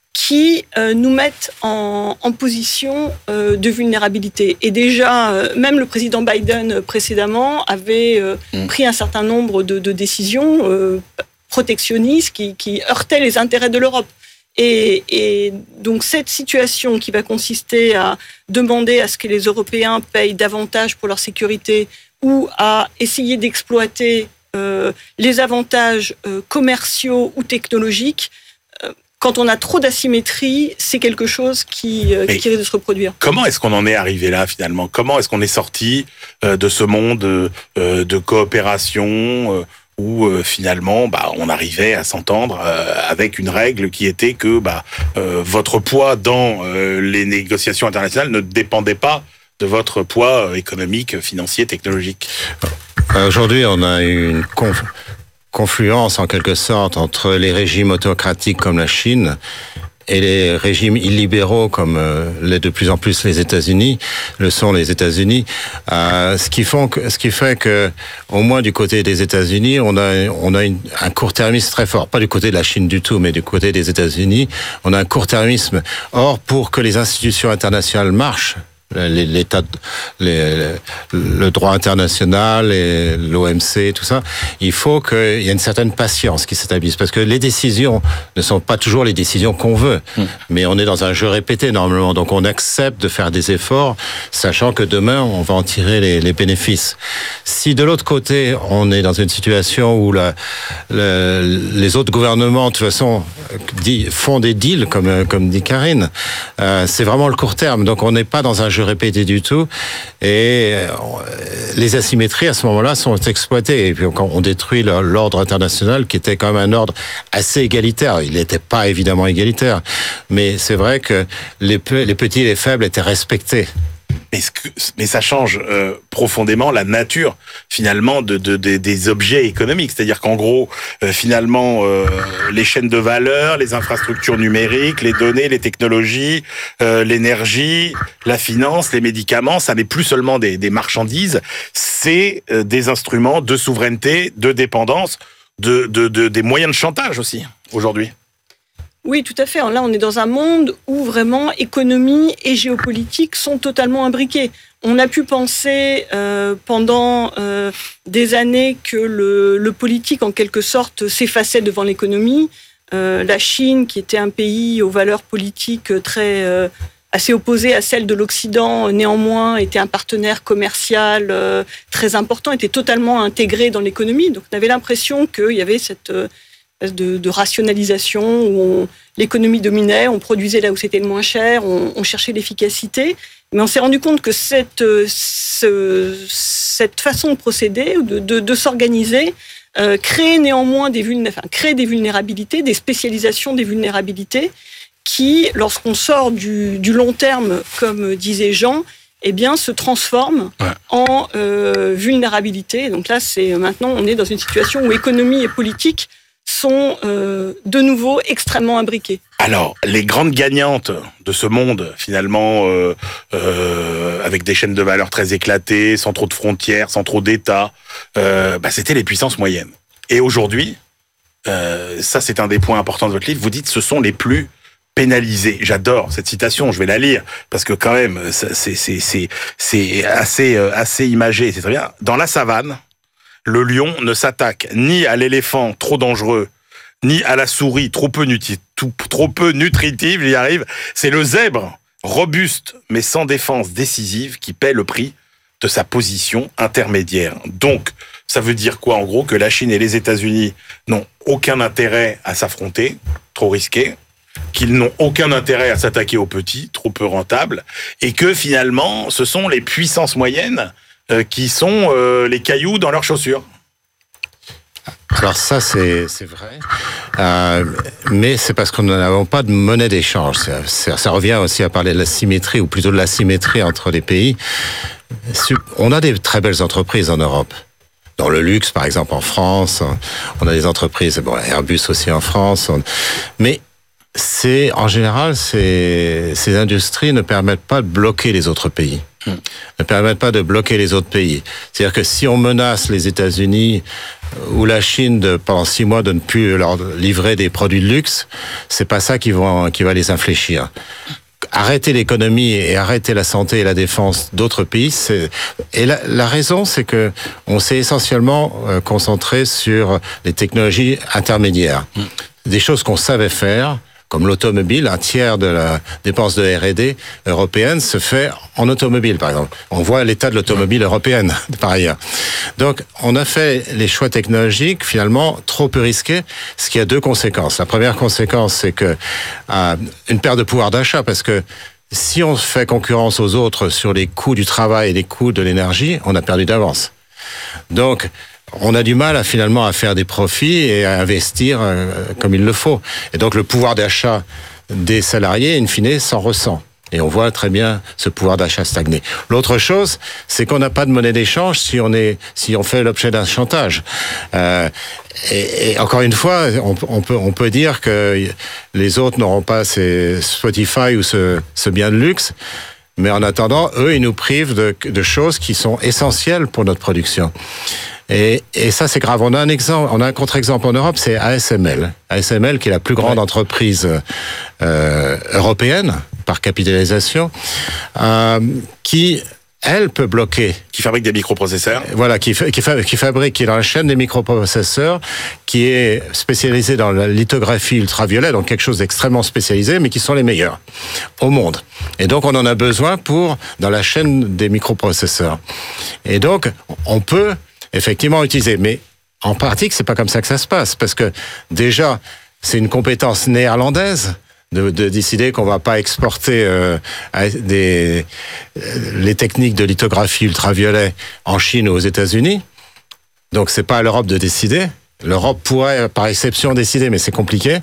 qui euh, nous mettent en, en position euh, de vulnérabilité. Et déjà, euh, même le président Biden précédemment avait euh, mmh. pris un certain nombre de, de décisions euh, protectionnistes qui, qui heurtaient les intérêts de l'Europe. Et, et donc cette situation qui va consister à demander à ce que les Européens payent davantage pour leur sécurité ou à essayer d'exploiter euh, les avantages euh, commerciaux ou technologiques, euh, quand on a trop d'asymétrie, c'est quelque chose qui, euh, qui risque de se reproduire. Comment est-ce qu'on en est arrivé là, finalement ? Comment est-ce qu'on est sorti euh, de ce monde euh, de coopération euh, où euh, finalement bah, on arrivait à s'entendre euh, avec une règle qui était que bah, euh, votre poids dans euh, les négociations internationales ne dépendait pas de votre poids économique, financier, technologique. Aujourd'hui, on a une conf- confluence en quelque sorte entre les régimes autocratiques comme la Chine et les régimes illibéraux comme euh, l'est de plus en plus les États-Unis, le sont les États-Unis, euh, ce qui font que, ce qui fait que, au moins du côté des États-Unis, on a on a une, un court-termisme très fort, pas du côté de la Chine du tout, mais du côté des États-Unis, on a un court-termisme. Or, pour que les institutions internationales marchent, l'état, les, le droit international et l'O M C, tout ça, il faut qu'il y ait une certaine patience qui s'établisse, parce que les décisions ne sont pas toujours les décisions qu'on veut, mmh. mais on est dans un jeu répété normalement, donc on accepte de faire des efforts, sachant que demain on va en tirer les, les bénéfices. Si de l'autre côté on est dans une situation où la, la, les autres gouvernements de toute façon font des deals, comme comme dit Karine, euh, c'est vraiment le court terme, donc on n'est pas dans un jeu répété du tout, et les asymétries à ce moment-là sont exploitées, et puis quand on détruit l'ordre international qui était quand même un ordre assez égalitaire, il n'était pas évidemment égalitaire, mais c'est vrai que les, les petits et les faibles étaient respectés. Mais, ce que, mais ça change euh, profondément la nature finalement de, de, de des objets économiques, c'est-à-dire qu'en gros euh, finalement euh, les chaînes de valeur, les infrastructures numériques, les données, les technologies, euh, l'énergie, la finance, les médicaments, ça n'est plus seulement des, des marchandises, c'est euh, des instruments de souveraineté, de dépendance, de, de, de des moyens de chantage aussi aujourd'hui. Oui, tout à fait. Là, on est dans un monde où vraiment économie et géopolitique sont totalement imbriqués. On a pu penser euh, pendant euh, des années que le, le politique, en quelque sorte, s'effaçait devant l'économie. Euh, la Chine, qui était un pays aux valeurs politiques très euh, assez opposées à celles de l'Occident, néanmoins était un partenaire commercial euh, très important, était totalement intégré dans l'économie. Donc, on avait l'impression qu'il y avait cette euh, De, de rationalisation où on, l'économie dominait, on produisait là où c'était le moins cher, on, on cherchait l'efficacité. Mais on s'est rendu compte que cette, ce, cette façon de procéder, de, de, de s'organiser, euh, crée néanmoins des, vulné- enfin, crée des vulnérabilités, des spécialisations des vulnérabilités qui, lorsqu'on sort du, du long terme, comme disait Jean, eh bien, se transforment ouais. en euh, vulnérabilité. Donc là, c'est maintenant, on est dans une situation où économie et politique sont euh, de nouveau extrêmement imbriqués. Alors, les grandes gagnantes de ce monde, finalement, euh, euh, avec des chaînes de valeur très éclatées, sans trop de frontières, sans trop d'États, euh, bah, c'était les puissances moyennes. Et aujourd'hui, euh, ça c'est un des points importants de votre livre, vous dites ce sont les plus pénalisés. J'adore cette citation, je vais la lire, parce que quand même, c'est, c'est, c'est, c'est assez, assez imagé, c'est très bien. Dans la savane, le lion ne s'attaque ni à l'éléphant trop dangereux, ni à la souris trop peu, nutri- tout, trop peu nutritive, j'y arrive. C'est le zèbre, robuste mais sans défense décisive, qui paie le prix de sa position intermédiaire. Donc, ça veut dire quoi en gros? Que la Chine et les États-Unis n'ont aucun intérêt à s'affronter, trop risqué, qu'ils n'ont aucun intérêt à s'attaquer aux petits, trop peu rentables, et que finalement, ce sont les puissances moyennes euh, qui sont euh, les cailloux dans leurs chaussures. Alors ça, c'est c'est vrai, euh, mais c'est parce que nous n'avons pas de monnaie d'échange. Ça, ça, ça revient aussi à parler de la symétrie, ou plutôt de la symétrie entre les pays. On a des très belles entreprises en Europe. Dans le luxe, par exemple, en France, on a des entreprises, bon, Airbus aussi en France, on... mais c'est, en général, ces, ces industries ne permettent pas de bloquer les autres pays. Mmh. Ne permettent pas de bloquer les autres pays. C'est-à-dire que si on menace les États-Unis ou la Chine de, pendant six mois de ne plus leur livrer des produits de luxe, c'est pas ça qui va, qui va les infléchir. Arrêter l'économie et arrêter la santé et la défense d'autres pays, c'est... et la, la raison, c'est que on s'est essentiellement euh, concentré sur les technologies intermédiaires, mmh. des choses qu'on savait faire. Comme l'automobile, un tiers de la dépense de R et D européenne se fait en automobile, par exemple. On voit l'état de l'automobile européenne, par ailleurs. Donc, on a fait les choix technologiques, finalement, trop peu risqués, ce qui a deux conséquences. La première conséquence, c'est que euh, une perte de pouvoir d'achat, parce que si on fait concurrence aux autres sur les coûts du travail et les coûts de l'énergie, on a perdu d'avance. Donc, on a du mal à finalement à faire des profits et à investir euh, comme il le faut. Et donc le pouvoir d'achat des salariés, in fine, s'en ressent. Et on voit très bien ce pouvoir d'achat stagner. L'autre chose, c'est qu'on n'a pas de monnaie d'échange si on est, si on fait l'objet d'un chantage. Euh, et, et encore une fois, on, on peut, on peut dire que les autres n'auront pas ces Spotify ou ce, ce bien de luxe. Mais en attendant, eux, ils nous privent de, de choses qui sont essentielles pour notre production. Et, et ça, c'est grave. On a un exemple, on a un contre-exemple en Europe, c'est A S M L. A S M L, qui est la plus grande ouais. entreprise euh, européenne par capitalisation, euh, qui elle peut bloquer. Qui fabrique des microprocesseurs. Voilà, qui, qui, qui fabrique, qui est dans la chaîne des microprocesseurs, qui est spécialisé dans la lithographie ultraviolet, donc quelque chose d'extrêmement spécialisé, mais qui sont les meilleurs au monde. Et donc, on en a besoin pour, dans la chaîne des microprocesseurs. Et donc, on peut effectivement utiliser, mais en pratique, c'est pas comme ça que ça se passe, parce que déjà, c'est une compétence néerlandaise de, de décider qu'on va pas exporter euh, des, les techniques de lithographie ultraviolet en Chine ou aux États-Unis. Donc, c'est pas à l'Europe de décider. L'Europe pourrait, par exception, décider, mais c'est compliqué.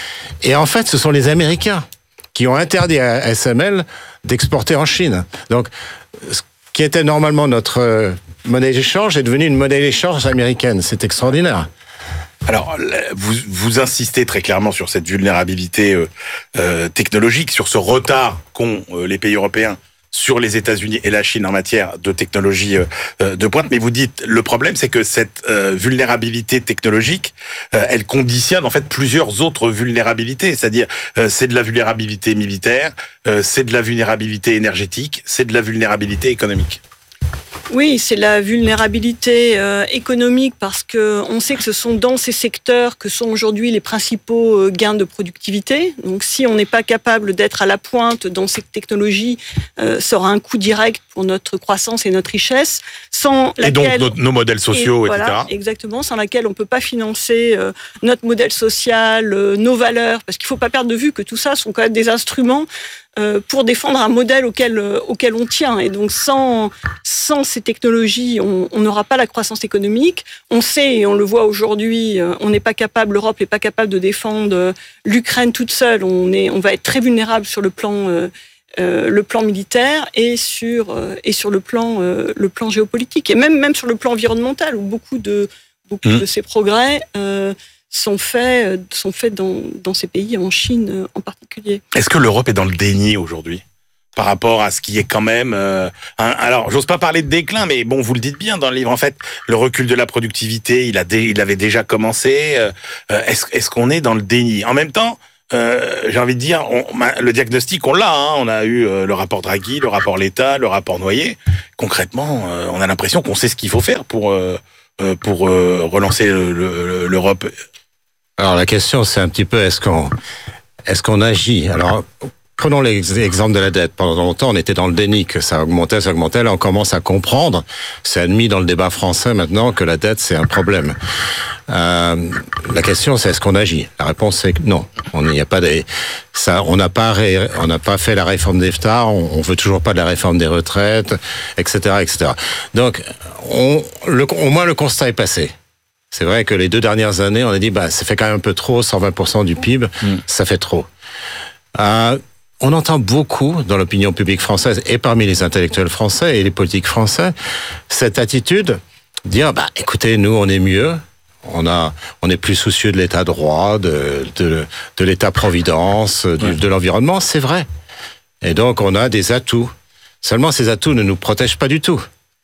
Et en fait, ce sont les Américains qui ont interdit à S M L d'exporter en Chine. Donc, ce qui était normalement notre monnaie d'échange est devenue une monnaie d'échange américaine. C'est extraordinaire. Alors, vous, vous insistez très clairement sur cette vulnérabilité euh, euh, technologique, sur ce retard qu'ont euh, les pays européens sur les États-Unis et la Chine en matière de technologie euh, de pointe. Mais vous dites, le problème, c'est que cette euh, vulnérabilité technologique, euh, elle conditionne en fait plusieurs autres vulnérabilités. C'est-à-dire, euh, c'est de la vulnérabilité militaire, euh, c'est de la vulnérabilité énergétique, c'est de la vulnérabilité économique. Oui, c'est la vulnérabilité euh, économique parce que on sait que ce sont dans ces secteurs que sont aujourd'hui les principaux euh, gains de productivité. Donc, si on n'est pas capable d'être à la pointe dans ces technologies, euh, ça aura un coût direct pour notre croissance et notre richesse. Sans laquelle, et donc nos, nos modèles sociaux, et, et cetera. Voilà, exactement, sans laquelle on peut pas financer euh, notre modèle social, euh, nos valeurs, parce qu'il faut pas perdre de vue que tout ça sont quand même des instruments Euh, pour défendre un modèle auquel euh, auquel on tient. Et donc sans sans ces technologies, on n'aura pas la croissance économique. On sait et on le voit aujourd'hui, euh, on n'est pas capable, l'Europe n'est pas capable de défendre euh, l'Ukraine toute seule. On est, on va être très vulnérable sur le plan euh, euh, le plan militaire et sur euh, et sur le plan euh, le plan géopolitique et même même sur le plan environnemental où beaucoup de beaucoup mmh. de ces progrès euh, sont faits, sont faits dans, dans ces pays, en Chine en particulier. Est-ce que l'Europe est dans le déni aujourd'hui par rapport à ce qui est quand même... Euh, un, alors, j'ose pas parler de déclin, mais bon, vous le dites bien dans le livre, en fait, le recul de la productivité, il, a dé, il avait déjà commencé. Euh, est-ce, est-ce qu'on est dans le déni? En même temps, euh, j'ai envie de dire, on, le diagnostic, on l'a. Hein, on a eu euh, le rapport Draghi, le rapport Letta, le rapport Noyer. Concrètement, euh, on a l'impression qu'on sait ce qu'il faut faire pour, euh, pour euh, relancer le, le, l'Europe. Alors, la question, c'est un petit peu, est-ce qu'on, est-ce qu'on agit? Alors... Prenons l'exemple de la dette. Pendant longtemps, on était dans le déni, que ça augmentait, ça augmentait. Là, on commence à comprendre, c'est admis dans le débat français maintenant, que la dette, c'est un problème. Euh, la question, c'est est-ce qu'on agit? La réponse, c'est que non. On n'y a pas des, ça, on n'a pas, ré, on n'a pas fait la réforme des F T A, on, on veut toujours pas de la réforme des retraites, et cetera, et cetera. Donc, on, le, au moins, le constat est passé. C'est vrai que les deux dernières années, on a dit, bah, ça fait quand même un peu trop, cent vingt pour cent du P I B, mmh. ça fait trop. Euh, On entend beaucoup dans l'opinion publique française et parmi les intellectuels français et les politiques français cette attitude, dire bah écoutez, nous on est mieux, on a, on est plus soucieux de l'état de droit, de de, de l'état providence, de, ouais. de l'environnement, c'est vrai. Et donc on a des atouts. Seulement ces atouts ne nous protègent pas du tout.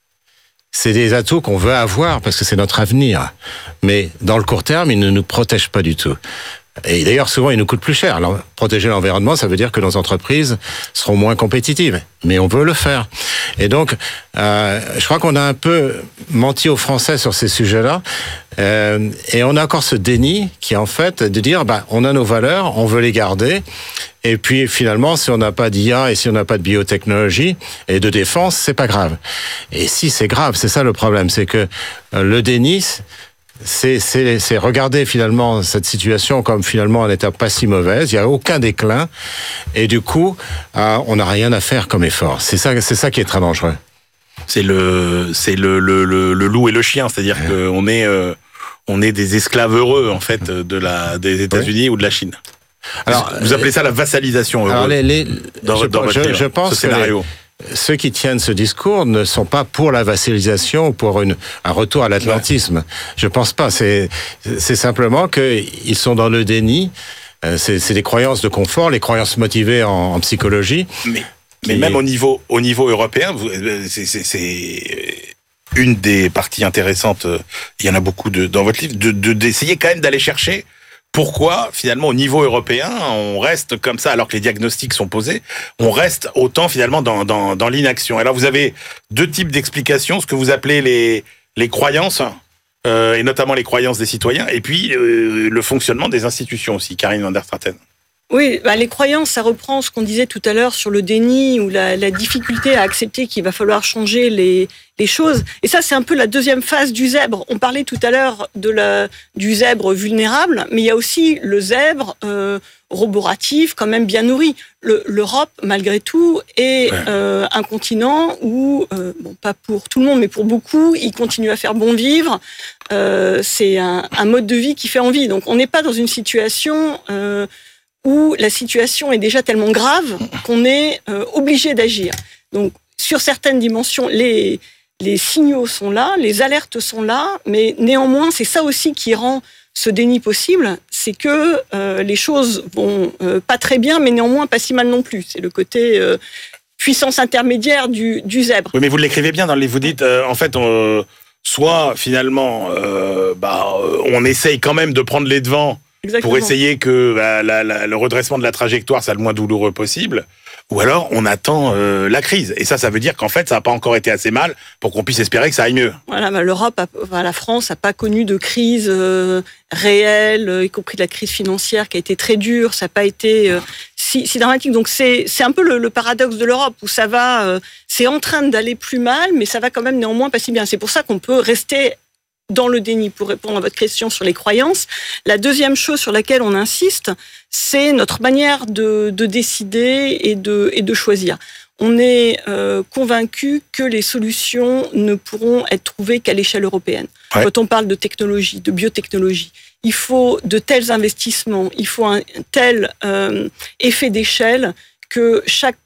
C'est des atouts qu'on veut avoir parce que c'est notre avenir. Mais dans le court terme, ils ne nous protègent pas du tout. Et d'ailleurs, souvent, ils nous coûtent plus cher. Alors, protéger l'environnement, ça veut dire que nos entreprises seront moins compétitives. Mais on veut le faire. Et donc, euh, je crois qu'on a un peu menti aux Français sur ces sujets-là. Euh, et on a encore ce déni qui est en fait de dire, bah, on a nos valeurs, on veut les garder. Et puis, finalement, si on n'a pas d'I A et si on n'a pas de biotechnologie et de défense, c'est pas grave. Et si, c'est grave. C'est ça le problème. C'est que euh, le déni... C'est, c'est, c'est regarder finalement cette situation comme finalement un état pas si mauvaise. Il n'y a aucun déclin et du coup, euh, on n'a rien à faire comme effort. C'est ça, c'est ça qui est très dangereux. C'est le, c'est le, le, le, le loup et le chien, c'est-à-dire ouais. qu'on est, euh, on est des esclaves heureux en fait de la des États-Unis ouais. ou de la Chine. Alors, vous appelez ça la vassalisation heureuse. Alors les, les, dans, je, dans je, je pense ce scénario. Que les, ceux qui tiennent ce discours ne sont pas pour la vassalisation ou pour une, un retour à l'atlantisme. Ouais. Je pense pas. C'est, c'est simplement qu'ils sont dans le déni. C'est, c'est des croyances de confort, les croyances motivées en, en psychologie. Mais, mais même au niveau, au niveau européen, vous, c'est, c'est, c'est une des parties intéressantes. Il y en a beaucoup de, dans votre livre, de, de, d'essayer quand même d'aller chercher. Pourquoi, finalement, au niveau européen, on reste comme ça, alors que les diagnostics sont posés, on reste autant, finalement, dans, dans, dans l'inaction. Alors, vous avez deux types d'explications, ce que vous appelez les, les croyances, euh, et notamment les croyances des citoyens, et puis euh, le fonctionnement des institutions aussi. Karine van der Straten. Oui, bah les croyances, ça reprend ce qu'on disait tout à l'heure sur le déni ou la, la difficulté à accepter qu'il va falloir changer les, les choses. Et ça, c'est un peu la deuxième phase du zèbre. On parlait tout à l'heure de la, du zèbre vulnérable, mais il y a aussi le zèbre euh, roboratif, quand même bien nourri. Le, L'Europe, malgré tout, est euh, un continent où, euh, bon, pas pour tout le monde, mais pour beaucoup, il continue à faire bon vivre. Euh, c'est un, un mode de vie qui fait envie. Donc, on n'est pas dans une situation... Euh, où la situation est déjà tellement grave qu'on est euh, obligé d'agir. Donc, sur certaines dimensions, les, les signaux sont là, les alertes sont là, mais néanmoins, c'est ça aussi qui rend ce déni possible, c'est que euh, les choses vont euh, pas très bien, mais néanmoins pas si mal non plus. C'est le côté euh, puissance intermédiaire du, du zèbre. Oui, mais vous l'écrivez bien dans le livre, vous dites, euh, en fait, on, soit finalement, euh, bah, on essaye quand même de prendre les devants. Exactement. Pour essayer que bah, la, la, le redressement de la trajectoire soit le moins douloureux possible, ou alors on attend euh, la crise. Et ça, ça veut dire qu'en fait, ça n'a pas encore été assez mal pour qu'on puisse espérer que ça aille mieux. Voilà, bah, l'Europe, a, bah, la France n'a pas connu de crise euh, réelle, euh, y compris de la crise financière qui a été très dure. Ça n'a pas été euh, si, si dramatique. Donc c'est, c'est un peu le, le paradoxe de l'Europe où ça va, euh, c'est en train d'aller plus mal, mais ça va quand même néanmoins pas si bien. C'est pour ça qu'on peut rester dans le déni, pour répondre à votre question sur les croyances. La deuxième chose sur laquelle on insiste, c'est notre manière de, de décider et de, et de choisir. On est euh, convaincu que les solutions ne pourront être trouvées qu'à l'échelle européenne. Ouais. Quand on parle de technologie, de biotechnologie, il faut de tels investissements, il faut un tel euh, effet d'échelle que chaque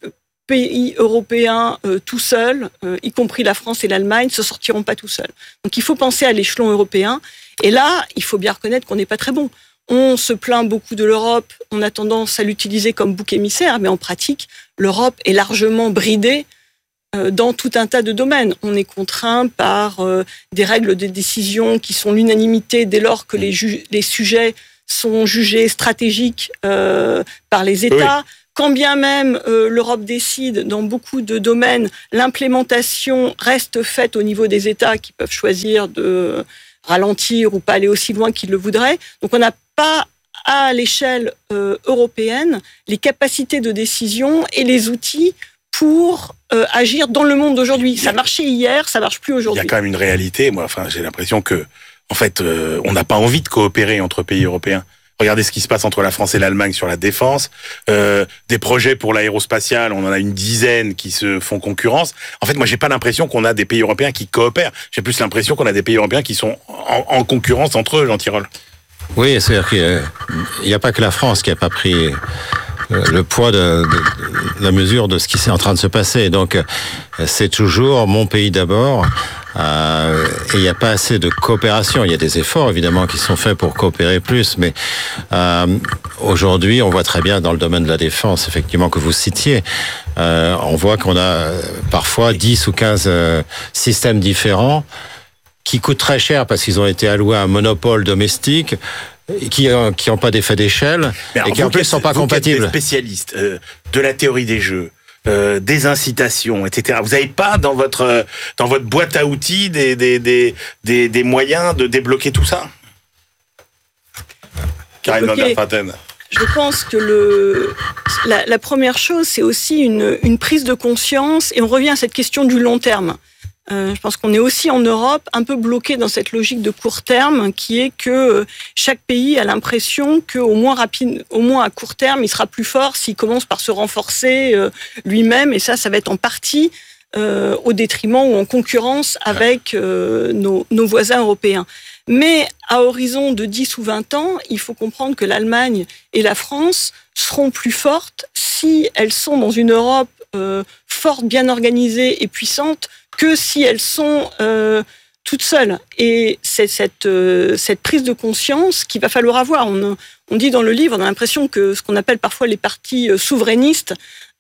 pays européens euh, tout seuls, euh, y compris la France et l'Allemagne, se sortiront pas tout seuls. Donc il faut penser à l'échelon européen. Et là, il faut bien reconnaître qu'on n'est pas très bon. On se plaint beaucoup de l'Europe, on a tendance à l'utiliser comme bouc émissaire, mais en pratique, l'Europe est largement bridée euh, dans tout un tas de domaines. On est contraint par euh, des règles de décision qui sont l'unanimité dès lors que les, ju- les sujets sont jugés stratégiques euh, par les États. Oui. Quand bien même euh, l'Europe décide dans beaucoup de domaines, l'implémentation reste faite au niveau des États qui peuvent choisir de ralentir ou pas aller aussi loin qu'ils le voudraient. Donc on n'a pas à l'échelle euh, européenne les capacités de décision et les outils pour euh, agir dans le monde d'aujourd'hui. Ça marchait hier, ça marche plus aujourd'hui. Il y a quand même une réalité. Moi, enfin, j'ai l'impression que, en fait, euh, on n'a pas envie de coopérer entre pays européens. Regardez ce qui se passe entre la France et l'Allemagne sur la défense. Euh, des projets pour l'aérospatiale, on en a une dizaine qui se font concurrence. En fait, moi, j'ai pas l'impression qu'on a des pays européens qui coopèrent. J'ai plus l'impression qu'on a des pays européens qui sont en, en concurrence entre eux, Jean Tirole. Oui, c'est-à-dire qu'il n'y a pas que la France qui n'a pas pris le poids de, de, de la mesure de ce qui est en train de se passer. Donc, c'est toujours mon pays d'abord. Euh, et il n'y a pas assez de coopération. Il y a des efforts évidemment qui sont faits pour coopérer plus, mais euh, aujourd'hui, on voit très bien dans le domaine de la défense, effectivement, que vous citiez, euh, on voit qu'on a parfois dix ou quinze euh, systèmes différents qui coûtent très cher parce qu'ils ont été alloués à un monopole domestique, qui n'ont qui ont pas d'effet d'échelle et qui en plus ne sont pas compatibles. Vous êtes des spécialistes euh, de la théorie des jeux, Euh, des incitations, et cetera. Vous n'avez pas dans votre dans votre boîte à outils des des des des, des moyens de débloquer tout ça, Karine Van der Vatten. Je pense que le la, la première chose, c'est aussi une une prise de conscience, et on revient à cette question du long terme. Euh, je pense qu'on est aussi en Europe un peu bloqué dans cette logique de court terme qui est que chaque pays a l'impression qu'au moins rapide, au moins à court terme, il sera plus fort s'il commence par se renforcer euh, lui-même, et ça, ça va être en partie euh, au détriment ou en concurrence avec euh, nos, nos voisins européens. Mais à horizon de dix ou vingt ans, il faut comprendre que l'Allemagne et la France seront plus fortes si elles sont dans une Europe euh, forte, bien organisée et puissante, que si elles sont euh, toutes seules. Et c'est cette, euh, cette prise de conscience qu'il va falloir avoir. On, on dit dans le livre, on a l'impression que ce qu'on appelle parfois les partis souverainistes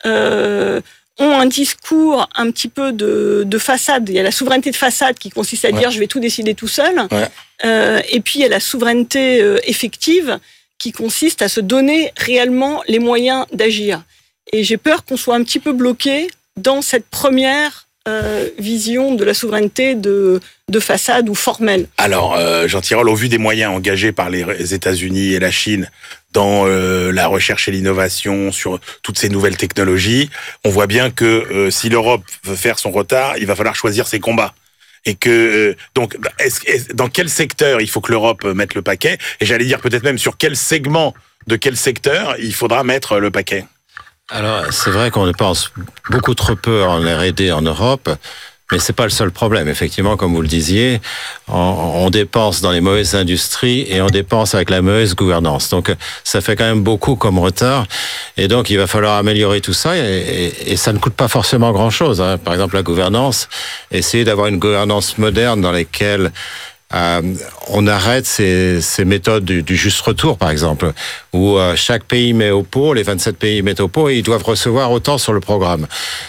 euh, ont un discours un petit peu de, de façade. Il y a la souveraineté de façade qui consiste à dire ouais. je vais tout décider tout seul. Ouais. Euh, et puis il y a la souveraineté euh, effective qui consiste à se donner réellement les moyens d'agir. Et j'ai peur qu'on soit un petit peu bloqué dans cette première Euh, vision de la souveraineté de, de façade ou formelle. Alors, euh, Jean Tirole, au vu des moyens engagés par les États-Unis et la Chine dans euh, la recherche et l'innovation sur toutes ces nouvelles technologies, on voit bien que euh, si l'Europe veut faire son retard, il va falloir choisir ses combats. Et que euh, donc, est-ce, est, dans quel secteur il faut que l'Europe mette le paquet? Et j'allais dire peut-être même sur quel segment de quel secteur il faudra mettre le paquet. Alors, c'est vrai qu'on dépense beaucoup trop peu en R et D en Europe, mais c'est pas le seul problème. Effectivement, comme vous le disiez, on, on dépense dans les mauvaises industries et on dépense avec la mauvaise gouvernance. Donc, ça fait quand même beaucoup comme retard. Et donc, il va falloir améliorer tout ça. Et, et, et ça ne coûte pas forcément grand-chose, hein. Par exemple, la gouvernance, essayer d'avoir une gouvernance moderne dans laquelle Euh, on arrête ces, ces méthodes du, du juste retour, par exemple, où euh, chaque pays met au pot, les vingt-sept pays mettent au pot et ils doivent recevoir autant sur le programme.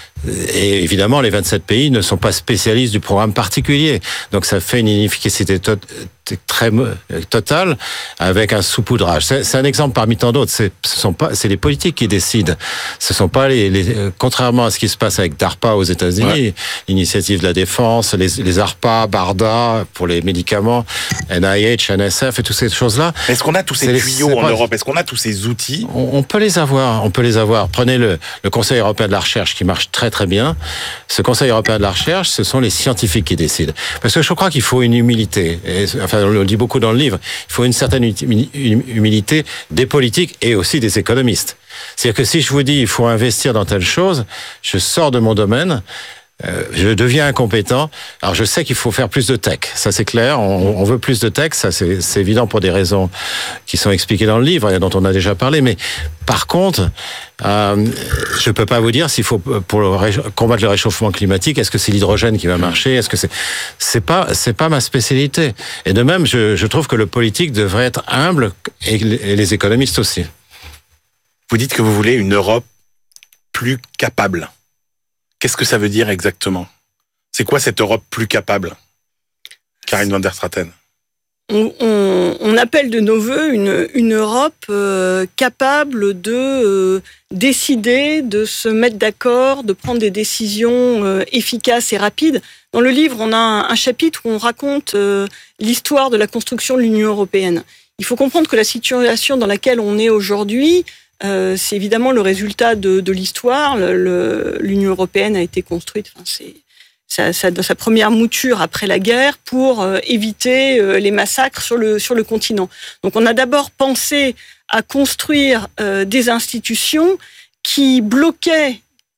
Et évidemment, les vingt-sept pays ne sont pas spécialistes du programme particulier. Donc ça fait une inefficacité to- très totale avec un saupoudrage. C'est, c'est un exemple parmi tant d'autres. C'est, ce sont pas, c'est les politiques qui décident. Ce sont pas les, les contrairement à ce qui se passe avec DARPA aux États-Unis, ouais. L'initiative de la défense, les, les ARPA, BARDA pour les médicaments, N I H, N S F et toutes ces choses-là. Est-ce qu'on a tous ces tuyaux en pas... Europe? Est-ce qu'on a tous ces outils? on, on peut les avoir. On peut les avoir. Prenez le, le Conseil européen de la recherche qui marche très très bien. Ce Conseil européen de la recherche, ce sont les scientifiques qui décident. Parce que je crois qu'il faut une humilité. Et, enfin, on le dit beaucoup dans le livre. Il faut une certaine humilité des politiques et aussi des économistes. C'est-à-dire que si je vous dis il faut investir dans telle chose, je sors de mon domaine. euh, je deviens incompétent. Alors je sais qu'il faut faire plus de tech, ça c'est clair. On, on veut plus de tech, ça c'est, c'est évident pour des raisons qui sont expliquées dans le livre et dont on a déjà parlé. Mais par contre, euh, je peux pas vous dire s'il faut pour le ré- combattre le réchauffement climatique, est-ce que c'est l'hydrogène qui va marcher, est-ce que c'est c'est pas c'est pas ma spécialité. Et de même, je, je trouve que le politique devrait être humble et les économistes aussi. Vous dites que vous voulez une Europe plus capable. Qu'est-ce que ça veut dire exactement ? C'est quoi cette Europe plus capable ? Karine van der Straten. On, on, on appelle de nos voeux une, une Europe euh, capable de euh, décider, de se mettre d'accord, de prendre des décisions euh, efficaces et rapides. Dans le livre, on a un, un chapitre où on raconte euh, l'histoire de la construction de l'Union européenne. Il faut comprendre que la situation dans laquelle on est aujourd'hui, euh, c'est évidemment le résultat de, de l'histoire. Le, le, L'Union européenne a été construite, enfin, c'est Sa, sa, dans sa première mouture après la guerre pour euh, éviter euh, les massacres sur le, sur le continent. Donc on a d'abord pensé à construire euh, des institutions qui bloquaient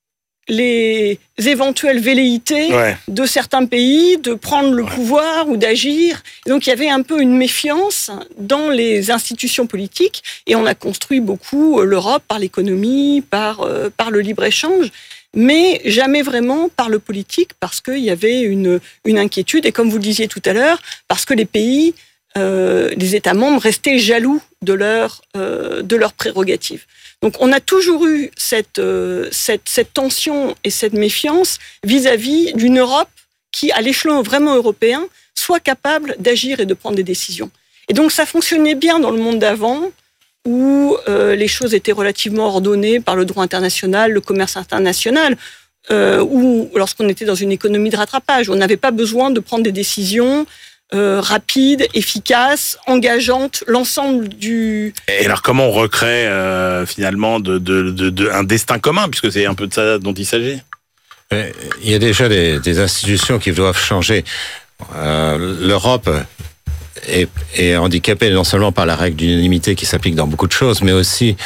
les éventuelles velléités ouais. de certains pays de prendre le ouais. pouvoir ou d'agir. Et donc il y avait un peu une méfiance dans les institutions politiques et on a construit beaucoup l'Europe par l'économie, par, euh, par le libre-échange, mais jamais vraiment par le politique, parce qu'il y avait une, une inquiétude, et comme vous le disiez tout à l'heure, parce que les pays, euh, les États membres restaient jaloux de leur, euh, de leurs prérogatives. Donc on a toujours eu cette, euh, cette, cette tension et cette méfiance vis-à-vis d'une Europe qui, à l'échelon vraiment européen, soit capable d'agir et de prendre des décisions. Et donc ça fonctionnait bien dans le monde d'avant, où euh, les choses étaient relativement ordonnées par le droit international, le commerce international, euh, ou lorsqu'on était dans une économie de rattrapage. On n'avait pas besoin de prendre des décisions euh, rapides, efficaces, engageantes, l'ensemble du... Et alors comment on recrée euh, finalement de, de, de, de, un destin commun, puisque c'est un peu de ça dont il s'agit ? Il y a déjà des, des institutions qui doivent changer. Euh, L'Europe... Est, est handicapé non seulement par la règle d'unanimité qui s'applique dans beaucoup de choses, mais aussi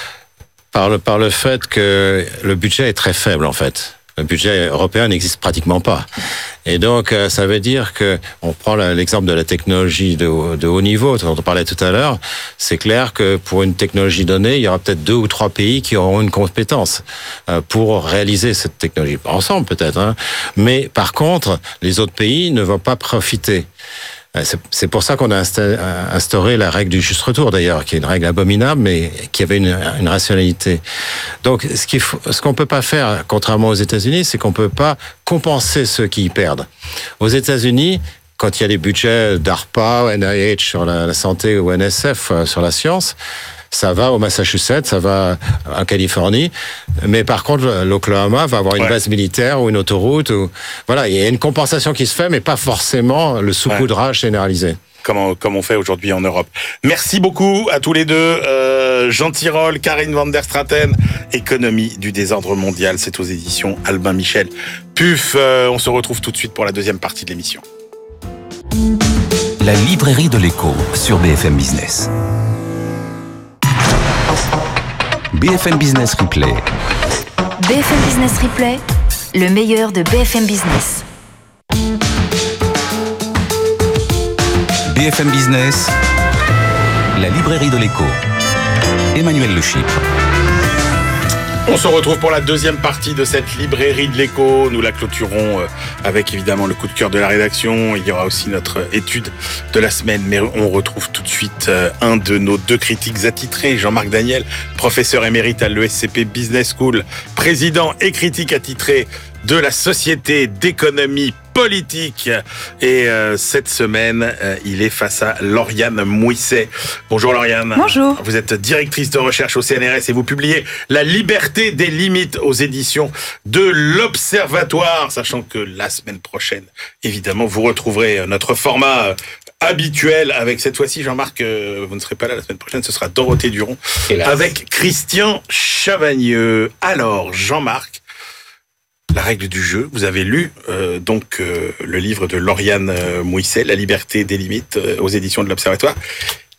par le, par le fait que le budget est très faible, en fait. Le budget européen n'existe pratiquement pas. Et donc, ça veut dire que, on prend l'exemple de la technologie de, de haut niveau, dont on parlait tout à l'heure, c'est clair que pour une technologie donnée, il y aura peut-être deux ou trois pays qui auront une compétence pour réaliser cette technologie. Ensemble, peut-être, hein. Mais par contre, les autres pays ne vont pas profiter. C'est pour ça qu'on a instauré la règle du juste retour, d'ailleurs, qui est une règle abominable, mais qui avait une, une rationalité. Donc, ce qu'il faut, ce qu'on peut pas faire, contrairement aux États-Unis, c'est qu'on peut pas compenser ceux qui y perdent. Aux États-Unis, quand il y a des budgets d'ARPA, N I H sur la, la santé ou N S F sur la science, ça va au Massachusetts, ça va en Californie, mais par contre l'Oklahoma va avoir une ouais. base militaire ou une autoroute, ou voilà, il y a une compensation qui se fait, mais pas forcément le saupoudrage ouais. généralisé. Comme, comme on fait aujourd'hui en Europe. Merci beaucoup à tous les deux, euh, Jean Tirole, Karine van der Straten, Économie du désordre mondial, c'est aux éditions Albin Michel. Puf, euh, on se retrouve tout de suite pour la deuxième partie de l'émission. La librairie de l'écho sur B F M Business. B F M Business Replay. B F M Business Replay, le meilleur de B F M Business. B F M Business, la librairie de l'écho. Emmanuel Le Chypre. On se retrouve pour la deuxième partie de cette librairie de l'écho. Nous la clôturons avec évidemment le coup de cœur de la rédaction. Il y aura aussi notre étude de la semaine. Mais on retrouve tout de suite un de nos deux critiques attitrés, Jean-Marc Daniel, professeur émérite à l'E S C P Business School, président et critique attitré de la Société d'économie politique. Et euh, cette semaine, euh, il est face à Lauriane Mouisset. Bonjour Lauriane. Bonjour. Vous êtes directrice de recherche au C N R S et vous publiez La liberté des limites aux éditions de l'Observatoire, sachant que la semaine prochaine, évidemment, vous retrouverez notre format habituel avec cette fois-ci, Jean-Marc, euh, vous ne serez pas là la semaine prochaine, ce sera Dorothée Duron Hélas. Avec Christian Chavagneux. Alors, Jean-Marc, la règle du jeu, vous avez lu euh, donc euh, le livre de Lauriane euh, Mouisset, La liberté des limites, euh, aux éditions de l'Observatoire.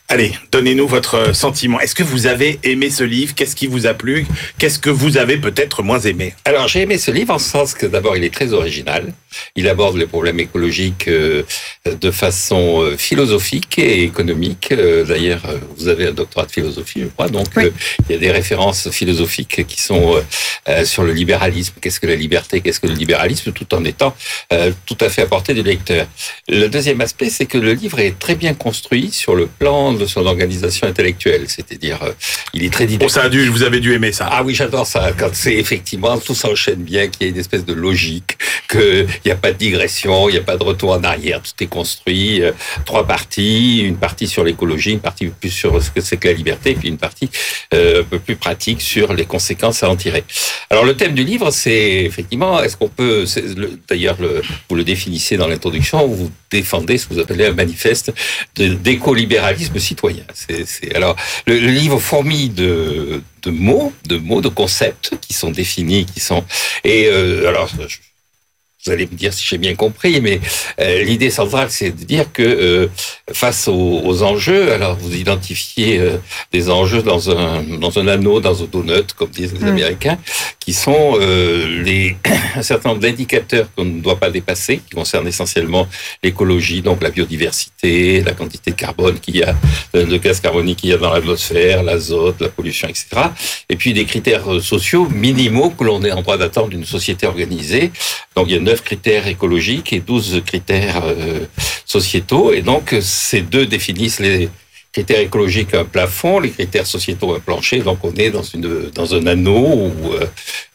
Allez, donnez-nous votre sentiment. Est-ce que vous avez aimé ce livre? Qu'est-ce qui vous a plu? Qu'est-ce que vous avez peut-être moins aimé? Alors, j'ai aimé ce livre en ce sens que d'abord, il est très original. Il aborde les problèmes écologiques euh, de façon euh, philosophique et économique. Euh, d'ailleurs, euh, vous avez un doctorat de philosophie, je crois. Donc, oui. euh, il y a des références philosophiques qui sont euh, euh, sur le libéralisme. Qu'est-ce que la liberté? Qu'est-ce que le libéralisme? Tout en étant euh, tout à fait à portée du lecteur. Le deuxième aspect, c'est que le livre est très bien construit sur le plan de son organisation intellectuelle. C'est-à-dire, euh, il est très didactique. Bon, ça a dû, vous avez dû aimer ça. Ah oui, j'adore ça. Quand c'est effectivement, tout s'enchaîne bien, qu'il y ait une espèce de logique, qu'il n'y a pas de digression, il n'y a pas de retour en arrière. Tout est construit. Euh, trois parties, une partie sur l'écologie, une partie plus sur ce que c'est que la liberté, puis une partie euh, un peu plus pratique sur les conséquences à en tirer. Alors, le thème du livre, c'est effectivement, est-ce qu'on peut, c'est le, d'ailleurs, le, vous le définissez dans l'introduction, vous défendez ce que vous appelez un manifeste de, d'écolibéralisme citoyen. C'est, c'est, alors, le, le livre fourmille de, de mots, de mots, de concepts qui sont définis, qui sont, et euh, alors, je, vous allez me dire si j'ai bien compris, mais euh, l'idée centrale, c'est de dire que euh, face aux, aux enjeux, alors vous identifiez euh, des enjeux dans un dans un anneau, dans un donut, comme disent les mmh. Américains, qui sont euh, les un certain nombre d'indicateurs qu'on ne doit pas dépasser, qui concernent essentiellement l'écologie, donc la biodiversité, la quantité de carbone qu'il y a, de gaz carbonique qu'il y a dans l'atmosphère, l'azote, la pollution, et cetera. Et puis des critères sociaux minimaux que l'on est en droit d'attendre d'une société organisée. Donc il y a neuf critères écologiques et douze critères euh, sociétaux. Et donc, ces deux définissent les critères écologiques un plafond, les critères sociétaux un plancher. Donc, on est dans, une, dans un anneau ou euh,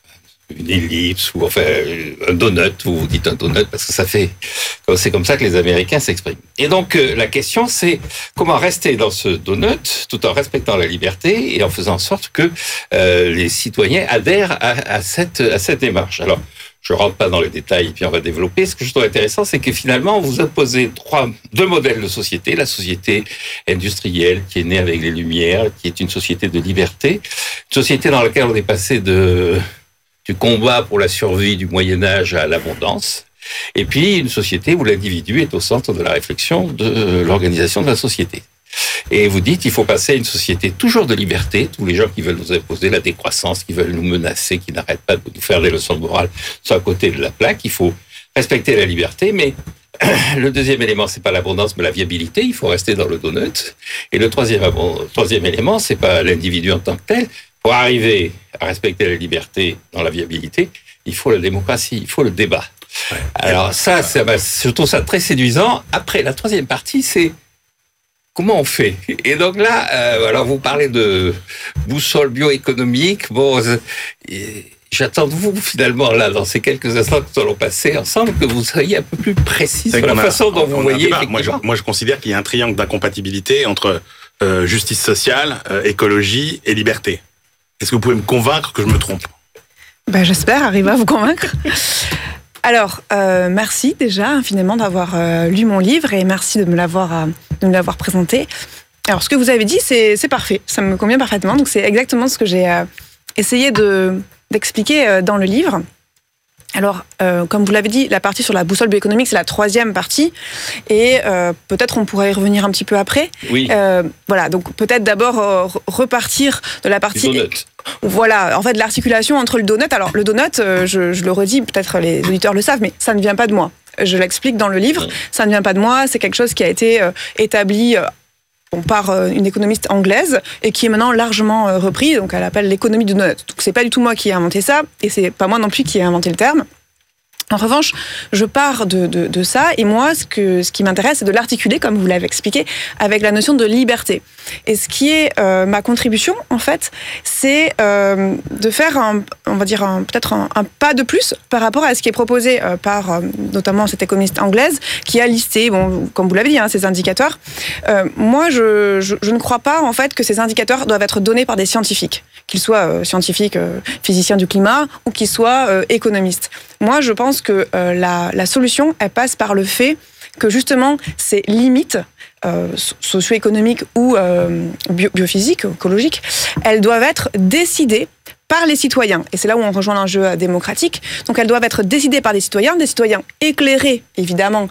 une ellipse ou enfin un donut. Vous vous dites un donut parce que ça fait... C'est comme ça que les Américains s'expriment. Et donc, euh, la question, c'est comment rester dans ce donut tout en respectant la liberté et en faisant en sorte que euh, les citoyens adhèrent à, à, cette, à cette démarche. Alors, je rentre pas dans les détails, puis on va développer. Ce que je trouve intéressant, c'est que finalement, vous opposez trois, deux modèles de société. La société industrielle, qui est née avec les Lumières, qui est une société de liberté. Une société dans laquelle on est passé de, du combat pour la survie du Moyen-Âge à l'abondance. Et puis, une société où l'individu est au centre de la réflexion de l'organisation de la société. Et vous dites, il faut passer à une société toujours de liberté. Tous les gens qui veulent nous imposer la décroissance, qui veulent nous menacer, qui n'arrêtent pas de nous faire des leçons de morale, sont à côté de la plaque. Il faut respecter la liberté, mais le deuxième élément, c'est pas l'abondance, mais la viabilité. Il faut rester dans le donut. Et le troisième, troisième élément, c'est pas l'individu en tant que tel. Pour arriver à respecter la liberté dans la viabilité, il faut la démocratie, il faut le débat. Ouais. Alors ça, ça je trouve ça très séduisant. Après, la troisième partie, c'est comment on fait? Et donc là, euh, alors vous parlez de boussole bioéconomique. Bon, euh, j'attends de vous finalement là, dans ces quelques instants que nous allons passer ensemble, que vous soyez un peu plus précis sur la a, façon dont vous voyez. Moi je, moi, je considère qu'il y a un triangle d'incompatibilité entre euh, justice sociale, euh, écologie et liberté. Est-ce que vous pouvez me convaincre que je me trompe? Ben, j'espère arriver à vous convaincre. Alors, euh, merci déjà infiniment d'avoir euh, lu mon livre et merci de me l'avoir, euh, de me l'avoir présenté. Alors, ce que vous avez dit, c'est, c'est parfait, ça me convient parfaitement. Donc, c'est exactement ce que j'ai euh, essayé de, d'expliquer euh, dans le livre. Alors, euh, comme vous l'avez dit, la partie sur la boussole bioéconomique, c'est la troisième partie. Et euh, peut-être on pourrait y revenir un petit peu après. Oui. Euh, voilà, donc peut-être d'abord euh, repartir de la partie... Voilà, en fait, l'articulation entre le donut. Alors, le donut, euh, je, je le redis, peut-être les auditeurs le savent, mais ça ne vient pas de moi. Je l'explique dans le livre. Ça ne vient pas de moi, c'est quelque chose qui a été euh, établi... Euh, Bon, par euh, une économiste anglaise et qui est maintenant largement euh, repris, donc elle appelle l'économie du donut. Donc c'est pas du tout moi qui ai inventé ça et c'est pas moi non plus qui ai inventé le terme. En revanche, je pars de, de, de ça et moi, ce, que, ce qui m'intéresse, c'est de l'articuler, comme vous l'avez expliqué, avec la notion de liberté. Et ce qui est euh, ma contribution, en fait, c'est euh, de faire, un, on va dire, un, peut-être un, un pas de plus par rapport à ce qui est proposé euh, par euh, notamment cette économiste anglaise qui a listé, bon, comme vous l'avez dit, hein, ces indicateurs. Euh, moi, je, je, je ne crois pas, en fait, que ces indicateurs doivent être donnés par des scientifiques, qu'ils soient euh, scientifiques, euh, physiciens du climat ou qu'ils soient euh, économistes. Moi, je pense que euh, la, la solution, elle passe par le fait que justement, ces limites euh, socio-économiques ou euh, bio, biophysiques, écologiques, elles doivent être décidées par les citoyens. Et c'est là où on rejoint l'enjeu démocratique. Donc, elles doivent être décidées par des citoyens, des citoyens éclairés, évidemment,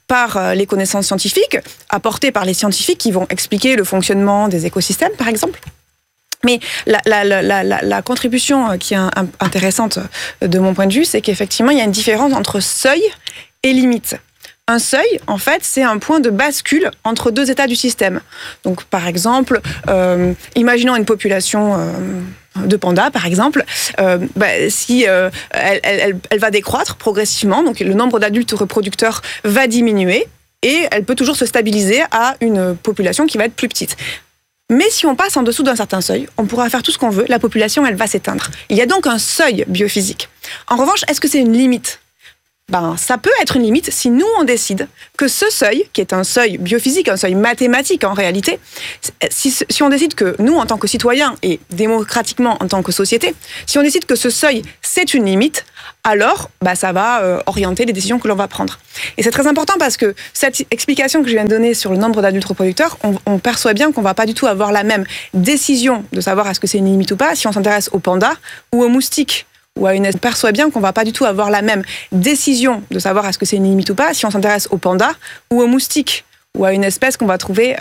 par les connaissances scientifiques, apportées par les scientifiques qui vont expliquer le fonctionnement des écosystèmes, par exemple. Mais la, la, la, la, la contribution qui est intéressante de mon point de vue, c'est qu'effectivement, il y a une différence entre seuil et limite. Un seuil, en fait, c'est un point de bascule entre deux états du système. Donc, par exemple, euh, imaginons une population euh, de pandas, par exemple, euh, bah, si euh, elle, elle, elle va décroître progressivement, donc le nombre d'adultes reproducteurs va diminuer, et elle peut toujours se stabiliser à une population qui va être plus petite. Mais si on passe en dessous d'un certain seuil, on pourra faire tout ce qu'on veut, la population, elle va s'éteindre. Il y a donc un seuil biophysique. En revanche, est-ce que c'est une limite ? Ben, ça peut être une limite si nous, on décide que ce seuil, qui est un seuil biophysique, un seuil mathématique en réalité, si, si on décide que nous, en tant que citoyens et démocratiquement en tant que société, si on décide que ce seuil, c'est une limite, alors ben, ça va euh, orienter les décisions que l'on va prendre. Et c'est très important parce que cette explication que je viens de donner sur le nombre d'adultes reproducteurs, on, on perçoit bien qu'on ne va pas du tout avoir la même décision de savoir est-ce que c'est une limite ou pas si on s'intéresse aux pandas ou aux moustiques. Ou à une... On perçoit bien qu'on ne va pas du tout avoir la même décision de savoir est-ce que c'est une limite ou pas si on s'intéresse aux pandas ou aux moustiques ou à une espèce qu'on va trouver